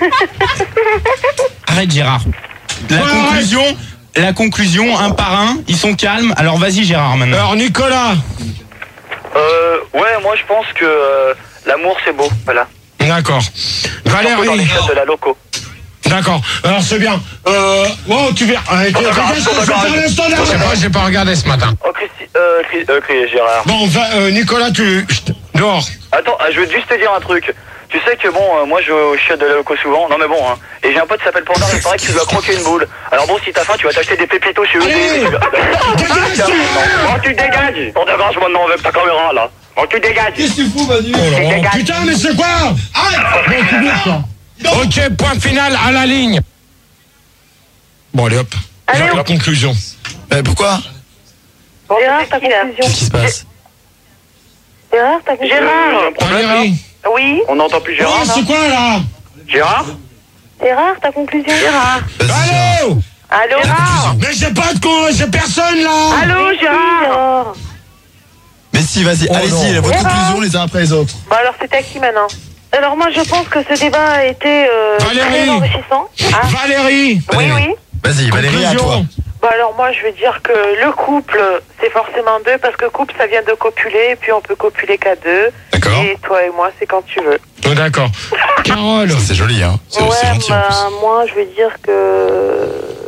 Speaker 8: Arrête, Gérard. La
Speaker 2: Ouais,
Speaker 8: conclusion, la conclusion, un par un, ils sont calmes. Alors vas-y, Gérard, maintenant.
Speaker 2: Alors, Nicolas.
Speaker 1: Euh, ouais, moi je pense que euh, l'amour c'est beau, voilà.
Speaker 2: D'accord.
Speaker 1: Surtout dans les
Speaker 2: Valérie.
Speaker 1: fêtes de la loco.
Speaker 2: D'accord. Alors, c'est bien. Euh, oh, tu viens. Allez, tu
Speaker 1: D'accord,
Speaker 2: regardes ce qu'on fait
Speaker 1: d'accord.
Speaker 2: faire le standard.
Speaker 9: Je sais pas, j'ai pas regardé ce matin.
Speaker 1: Oh, Christy, euh, Chris- euh, Chris- Gérard.
Speaker 2: Bon, va, euh, Nicolas, tu. chut, dehors.
Speaker 1: Attends, euh, je veux juste te dire un truc. Tu sais que bon, euh, moi je vais au chiottes de la loco souvent. Non mais bon, hein. Et j'ai un pote qui s'appelle Pandore, il paraît que tu dois croquer une boule. Alors bon, si t'as faim, tu vas t'acheter des pépitos chez eux.
Speaker 2: Allez, dégage,
Speaker 1: Bon, tu dégages. On dégage maintenant avec ta caméra là. Bon, tu dégages.
Speaker 4: Qu'est-ce que tu fous, Manu?
Speaker 2: Oh là là.
Speaker 1: Dégage.
Speaker 2: Putain, mais c'est quoi? Arrête. Bon, tu viens, quoi. Ok, point final à la ligne. Bon, allez hop.
Speaker 5: Allez,
Speaker 2: la
Speaker 5: on-
Speaker 2: conclusion.
Speaker 3: Mais pourquoi?
Speaker 5: Gérard, ta conclusion.
Speaker 3: Qu'est-ce qui se passe?
Speaker 5: Gérard, ta conclusion.
Speaker 1: Gérard.
Speaker 2: Valérie.
Speaker 5: Oui.
Speaker 1: On n'entend plus
Speaker 2: Oh,
Speaker 1: Gérard là.
Speaker 2: c'est quoi là?
Speaker 1: Gérard.
Speaker 5: Gérard, ta conclusion. Gérard.
Speaker 3: Vas-y, Gérard.
Speaker 2: Allô?
Speaker 5: Allô. Gérard.
Speaker 2: Mais j'ai pas de con, j'ai personne là.
Speaker 5: Allô, Gérard.
Speaker 3: Mais si, vas-y,
Speaker 2: Oh
Speaker 3: allez-y,
Speaker 2: non.
Speaker 3: votre
Speaker 5: Gérard.
Speaker 3: conclusion les uns après les autres.
Speaker 5: Bon, alors c'est à qui maintenant? Alors moi je pense que ce débat a été euh,
Speaker 2: Valérie.
Speaker 5: très enrichissant. Ah,
Speaker 2: Valérie.
Speaker 5: oui, oui.
Speaker 3: Vas-y, Valérie, à toi.
Speaker 2: Conclusion.
Speaker 5: Bah alors moi je vais dire que le couple c'est forcément deux parce que couple ça vient de copuler et puis on peut copuler qu'à deux.
Speaker 3: D'accord.
Speaker 5: Et toi et moi c'est quand tu veux.
Speaker 2: Oh, d'accord. Carole.
Speaker 3: C'est joli, hein. C'est c'est
Speaker 5: Ouais,
Speaker 3: gentil en
Speaker 5: bah,
Speaker 3: plus.
Speaker 5: moi je vais dire que...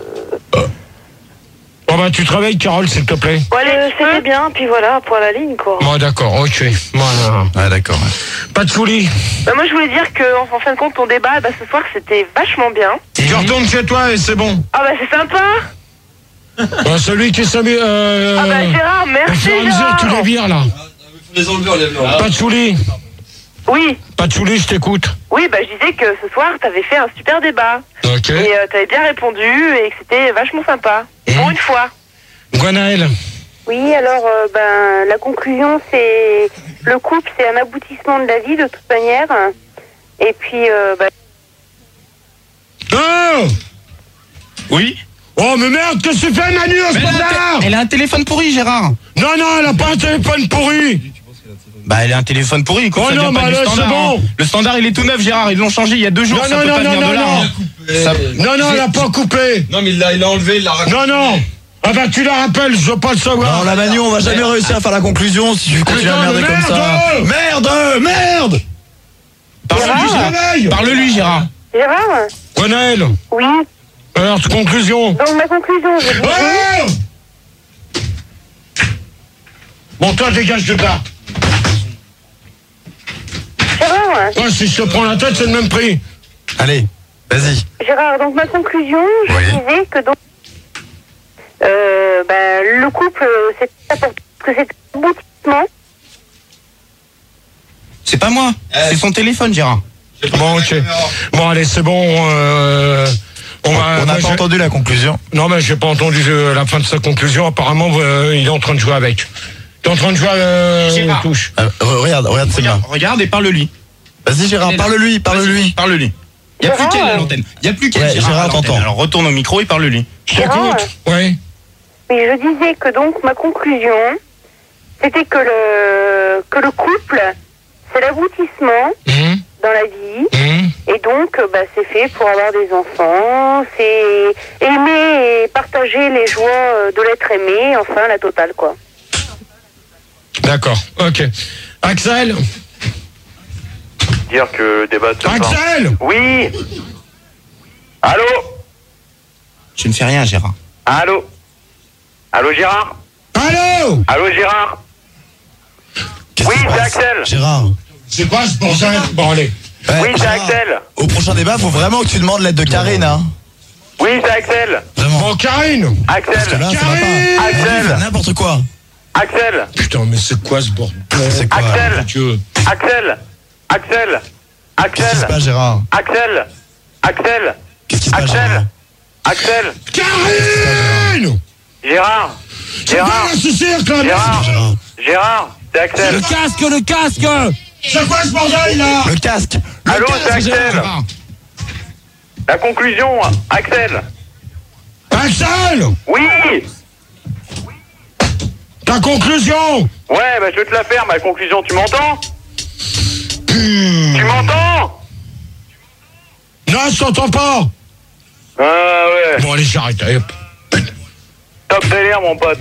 Speaker 2: Bon, bah, tu travailles, Carole, s'il te plaît.
Speaker 5: Ouais, euh, c'était bien, puis voilà, pour la ligne quoi.
Speaker 2: Bon, d'accord, ok. Voilà.
Speaker 3: Ouais, d'accord. ouais.
Speaker 2: Pas de folie.
Speaker 6: Bah, moi, je voulais dire que, en fin de compte, ton débat, bah, ce soir, c'était vachement bien.
Speaker 2: Tu retournes chez toi et c'est bon.
Speaker 6: Ah, bah, c'est sympa.
Speaker 2: Bon, celui qui s'amuse. Euh,
Speaker 6: Ah, bah, Gérard,
Speaker 2: au
Speaker 6: merci,
Speaker 2: fur et à mesure,
Speaker 6: Gérard.
Speaker 2: tu les vires, là.
Speaker 4: Faut les enlever, enlève-le.
Speaker 2: Pas de folie.
Speaker 6: Oui,
Speaker 2: Pas de folie, je t'écoute.
Speaker 6: oui, bah, je disais que ce soir, t'avais fait un super débat.
Speaker 2: Ok.
Speaker 6: Et euh, t'avais bien répondu et que c'était vachement sympa. Pour une fois.
Speaker 2: Gwenaël.
Speaker 5: Oui, alors euh, ben la conclusion c'est le couple c'est un aboutissement de la vie de toute manière. Et puis euh, ben,
Speaker 8: Oui.
Speaker 2: Oh, mais merde, qu'est-ce que tu fais, Manu, à ce
Speaker 8: Mais elle, a un
Speaker 2: moment-là?
Speaker 8: té- elle a un téléphone pourri, Gérard.
Speaker 2: Non, non, elle a pas un téléphone pourri.
Speaker 8: Bah, elle a un téléphone pourri. Écoute,
Speaker 2: Oh
Speaker 8: ça
Speaker 2: non,
Speaker 8: vient pas
Speaker 2: bah
Speaker 8: du
Speaker 2: là,
Speaker 8: standard,
Speaker 2: c'est bon.
Speaker 8: hein. Le standard, il est tout neuf, Gérard. Ils l'ont changé il y a deux jours.
Speaker 2: Non,
Speaker 8: ça
Speaker 2: non,
Speaker 8: peut
Speaker 2: non,
Speaker 8: pas
Speaker 2: non,
Speaker 8: venir
Speaker 2: non,
Speaker 8: de là.
Speaker 2: non.
Speaker 8: hein. Ça-
Speaker 2: Non, non, elle a pas coupé.
Speaker 4: Non, mais il l'a, il l'a enlevé, il l'a raconté.
Speaker 2: Non, non. Ah bah, tu la rappelles, je veux pas le savoir.
Speaker 3: Non, la Manu, on va jamais réussir à faire la conclusion si tu continues à
Speaker 2: Putain,
Speaker 3: merder comme ça.
Speaker 2: merde.
Speaker 3: Merde, merde.
Speaker 8: Parle-lui, Gérard.
Speaker 2: Réveille.
Speaker 8: Parle-lui, Gérard.
Speaker 5: Gérard?
Speaker 2: Ouais, Naël.
Speaker 5: Oui.
Speaker 2: Alors, conclusion.
Speaker 5: Donc ma conclusion, je disais...
Speaker 2: Oh bon, toi, dégage de là.
Speaker 5: Gérard,
Speaker 2: Ouais, si je te prends la tête, c'est le même prix.
Speaker 3: Allez, vas-y.
Speaker 5: Gérard, donc ma conclusion, je
Speaker 3: Oui.
Speaker 5: disais que donc... Euh, bah, le couple, c'est important, parce que c'est un aboutissement.
Speaker 8: C'est pas moi. C'est son téléphone, Gérard.
Speaker 2: Bon, ok. Bon, allez, c'est bon. Euh, on va,
Speaker 3: On n'a
Speaker 2: moi,
Speaker 3: pas
Speaker 2: j'ai-
Speaker 3: entendu la conclusion.
Speaker 2: Non, mais j'ai pas entendu euh, la fin de sa conclusion. Apparemment, euh, il est en train de jouer avec. Il est en train de jouer euh,
Speaker 8: Gérard.
Speaker 2: aux touches.
Speaker 3: Euh, regarde, regarde ses mains.
Speaker 8: Regarde, regarde et parle-lui.
Speaker 3: Vas-y, Gérard, parle-lui, parle-lui.
Speaker 8: Parle-lui. Il n'y a plus
Speaker 5: Gérard,
Speaker 8: qu'elle à
Speaker 5: euh,
Speaker 8: l'antenne. Il n'y a plus qu'elle.
Speaker 3: Ouais,
Speaker 8: Gérard,
Speaker 3: Gérard,
Speaker 8: à l'antenne.
Speaker 3: t'entends.
Speaker 8: Alors retourne au micro et parle-lui.
Speaker 2: Je
Speaker 5: Gérard,
Speaker 2: t'écoute. Oui.
Speaker 5: Mais je disais que donc ma conclusion, c'était que le, que le couple, c'est l'aboutissement
Speaker 2: Hum,
Speaker 5: dans la vie.
Speaker 2: hum.
Speaker 5: Et donc, euh, bah, c'est fait pour avoir des enfants, c'est aimer et partager les joies euh, de l'être aimé, enfin la totale, quoi.
Speaker 2: D'accord. Ok. Axel.
Speaker 1: Dire que débat ce soir.
Speaker 2: Axel.
Speaker 1: Oui. Allô.
Speaker 8: Je ne fais rien, Gérard.
Speaker 1: Allô. Allô, Gérard.
Speaker 2: Allô.
Speaker 1: Allô, Gérard.
Speaker 3: Qu'est-ce
Speaker 1: Oui,
Speaker 3: qui se
Speaker 1: c'est
Speaker 3: passe
Speaker 1: Axel.
Speaker 3: Gérard.
Speaker 2: C'est quoi ce bordel? Bon, allez.
Speaker 3: Ouais,
Speaker 1: Oui, c'est
Speaker 3: Gérard,
Speaker 1: Axel.
Speaker 3: Au prochain débat, faut vraiment que tu demandes l'aide de Karine, hein.
Speaker 1: Oui, c'est Axel.
Speaker 3: Vraiment.
Speaker 2: Bon, Karine.
Speaker 3: Parce que
Speaker 1: Axel.
Speaker 3: là, ça va
Speaker 2: Karine.
Speaker 3: pas.
Speaker 1: Axel.
Speaker 3: N'importe quoi.
Speaker 1: Axel.
Speaker 2: Putain, mais c'est quoi ce bordel?
Speaker 3: C'est quoi
Speaker 1: Axel.
Speaker 2: Dieu.
Speaker 1: Axel. Axel.
Speaker 3: Qu'est-ce qui se
Speaker 1: Axel.
Speaker 3: passe, Gérard?
Speaker 1: Axel. Axel.
Speaker 3: Qu'est-ce qui se passe,
Speaker 1: Axel.
Speaker 3: Gérard?
Speaker 1: Axel.
Speaker 2: Karine.
Speaker 1: Gérard.
Speaker 2: C'est quoi
Speaker 1: Gérard.
Speaker 2: là, ce cirque là?
Speaker 1: Gérard.
Speaker 3: Gérard.
Speaker 1: Gérard. C'est Axel.
Speaker 2: casque, le casque. C'est quoi ce bordel là?
Speaker 3: Le casque. Le
Speaker 1: Allô,
Speaker 3: casque,
Speaker 1: c'est Axel.
Speaker 3: Gérard.
Speaker 1: La conclusion, Axel.
Speaker 2: Axel.
Speaker 1: Oui.
Speaker 2: Ta conclusion.
Speaker 1: Ouais, bah je vais te la faire, ma conclusion, tu m'entends? Tu m'entends?
Speaker 2: Non, je t'entends pas.
Speaker 1: Ah ouais.
Speaker 2: Bon, allez, j'arrête. Allez, hop.
Speaker 1: Top délire, mon pote.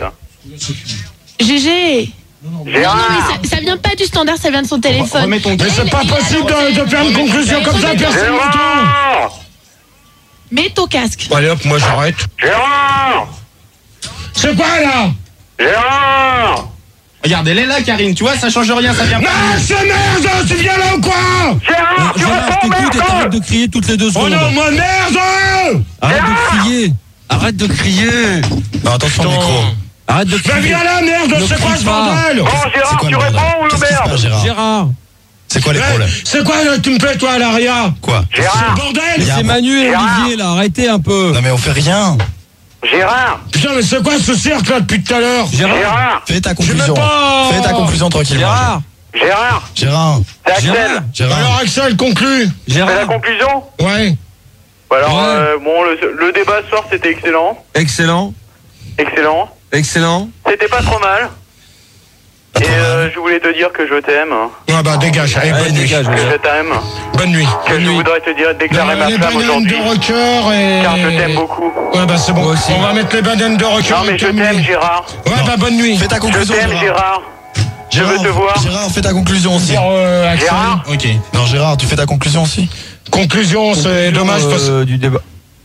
Speaker 10: G G.
Speaker 1: Gérard.
Speaker 10: Non, mais ça, ça vient pas du standard, ça vient de son téléphone.
Speaker 8: Remets ton
Speaker 2: Mais c'est pas possible de, de faire une conclusion comme ça, personne n'entend.
Speaker 1: Gérard.
Speaker 10: Mets ton casque.
Speaker 2: Bon, allez, hop, moi j'arrête.
Speaker 1: Gérard.
Speaker 2: C'est quoi là?
Speaker 1: Gérard.
Speaker 8: Regarde, elle est là, Karine. Tu vois, ça change rien, ça vient
Speaker 2: Non,
Speaker 8: pas.
Speaker 2: c'est merde. Tu viens là ou quoi?
Speaker 1: Gérard, tu réponds, merde.
Speaker 11: de crier toutes les deux
Speaker 2: Oh
Speaker 11: secondes.
Speaker 2: non, moi merde.
Speaker 11: Arrête de crier. Arrête de crier.
Speaker 3: Non, attention au micro.
Speaker 11: Arrête de
Speaker 2: Mais
Speaker 11: crier.
Speaker 2: viens là, merde.
Speaker 11: Ne
Speaker 2: C'est quoi
Speaker 11: crie
Speaker 2: ce
Speaker 11: pas.
Speaker 2: bordel?
Speaker 1: Bon,
Speaker 3: C'est
Speaker 1: Gérard,
Speaker 3: quoi
Speaker 1: tu
Speaker 3: le bordel?
Speaker 1: réponds ou
Speaker 3: Qu'est-ce qui se
Speaker 1: merde?
Speaker 3: passe, Gérard?
Speaker 11: Gérard.
Speaker 3: C'est quoi les
Speaker 2: Ouais,
Speaker 3: problèmes?
Speaker 2: c'est quoi là que tu me fais toi à l'arrière?
Speaker 3: Quoi?
Speaker 2: C'est le
Speaker 1: Gérard.
Speaker 2: bordel.
Speaker 11: C'est Manu et
Speaker 1: Gérard.
Speaker 11: Olivier là. Arrêtez un peu.
Speaker 3: Non mais on fait rien.
Speaker 1: Gérard.
Speaker 2: Putain, mais c'est quoi ce cirque là depuis tout à l'heure?
Speaker 1: Gérard.
Speaker 3: Fais ta
Speaker 2: Je
Speaker 3: conclusion.
Speaker 2: veux pas.
Speaker 3: Fais ta conclusion tranquillement.
Speaker 11: Gérard.
Speaker 1: Gérard.
Speaker 3: Gérard.
Speaker 1: C'est Axel.
Speaker 3: Gérard.
Speaker 2: Alors Axel, conclue.
Speaker 1: C'est la
Speaker 11: Gérard.
Speaker 1: conclusion?
Speaker 2: Ouais.
Speaker 1: Alors,
Speaker 11: Ouais.
Speaker 1: euh, bon, le, le débat ce soir, c'était excellent.
Speaker 11: Excellent.
Speaker 1: Excellent.
Speaker 11: Excellent.
Speaker 1: C'était pas trop mal.
Speaker 3: Pas
Speaker 1: Et
Speaker 3: trop mal.
Speaker 1: euh, je voulais te dire que je t'aime.
Speaker 2: Ah bah dégage. Allez,
Speaker 11: Allez,
Speaker 2: bonne nuit.
Speaker 11: dégage.
Speaker 1: Que je t'aime.
Speaker 2: Bonne nuit.
Speaker 1: Que je voudrais te dire, déclarer ma
Speaker 2: les
Speaker 1: flamme
Speaker 2: bananes
Speaker 1: aujourd'hui.
Speaker 2: de rocker et...
Speaker 1: Car je t'aime beaucoup.
Speaker 2: Ouais bah c'est bon.
Speaker 11: Moi aussi.
Speaker 2: On va mettre les bananes de rocker.
Speaker 1: Non, mais je
Speaker 2: terminé.
Speaker 1: t'aime, Gérard.
Speaker 2: Ouais bah bonne nuit.
Speaker 3: Fais ta
Speaker 1: Je
Speaker 3: conclusion,
Speaker 1: t'aime,
Speaker 3: Gérard.
Speaker 1: Gérard. Je veux
Speaker 3: Gérard,
Speaker 1: te voir.
Speaker 3: Gérard, fais ta conclusion aussi.
Speaker 2: Dire, euh, Axel.
Speaker 1: Gérard.
Speaker 8: Ok.
Speaker 3: Non, Gérard, tu fais ta conclusion aussi.
Speaker 2: Conclusion, c'est dommage parce que...
Speaker 11: Euh, du débat.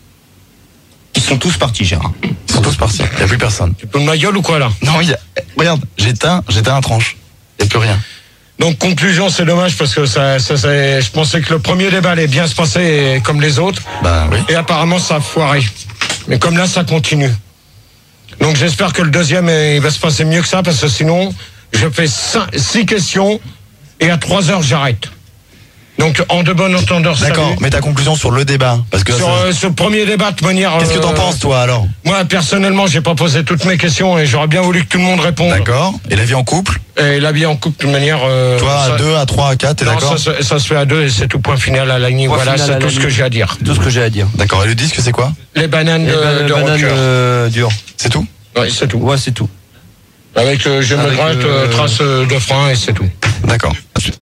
Speaker 8: Ils sont tous partis, Gérard.
Speaker 3: Ils sont tous partis. Il n'y a plus personne.
Speaker 2: Tu peux de ma gueule ou quoi là?
Speaker 3: Non, il y a... Regarde, j'éteins, j'éteins un tranche. Il n'y a plus rien.
Speaker 2: Donc conclusion, c'est dommage parce que ça, ça, ça- je pensais que le premier débat allait bien se passer comme les autres.
Speaker 3: Bah oui.
Speaker 2: Et apparemment ça a foiré. Mais comme là ça continue. Donc j'espère que le deuxième eh, il va se passer mieux que ça parce que sinon je fais cinq, six questions et à trois heures j'arrête. Donc en de bon entendeur,
Speaker 3: D'accord,
Speaker 2: salut.
Speaker 3: mais ta conclusion sur le débat. Parce que
Speaker 2: Sur
Speaker 3: ça-
Speaker 2: euh, ce premier débat de manière...
Speaker 3: qu'est-ce que t'en
Speaker 2: euh,
Speaker 3: penses, toi, alors?
Speaker 2: Moi personnellement j'ai pas posé toutes mes questions et j'aurais bien voulu que tout le monde réponde.
Speaker 3: D'accord. Et la vie en couple?
Speaker 2: Et la vie en couple, de toute manière. Euh,
Speaker 3: Toi, à
Speaker 2: ça-
Speaker 3: deux, à trois, à quatre, t'es
Speaker 2: Non,
Speaker 3: d'accord?
Speaker 2: ça, se- ça se fait à deux et c'est tout, point final à la ligne.
Speaker 4: Point
Speaker 2: Voilà,
Speaker 4: final à
Speaker 2: c'est
Speaker 4: la
Speaker 2: tout ce
Speaker 4: ligne.
Speaker 2: que j'ai à dire.
Speaker 4: Tout ce que j'ai à dire.
Speaker 3: D'accord. Et le disque, c'est quoi?
Speaker 2: Les bananes
Speaker 4: Et
Speaker 2: de,
Speaker 4: ben,
Speaker 2: de
Speaker 4: banane
Speaker 2: Roger.
Speaker 4: euh, dure.
Speaker 3: C'est tout?
Speaker 2: Oui, c'est tout.
Speaker 4: Ouais, c'est tout.
Speaker 2: Avec euh, je me
Speaker 4: Avec,
Speaker 2: gratte,
Speaker 4: euh,
Speaker 2: euh, trace euh, de frein et c'est tout.
Speaker 3: D'accord.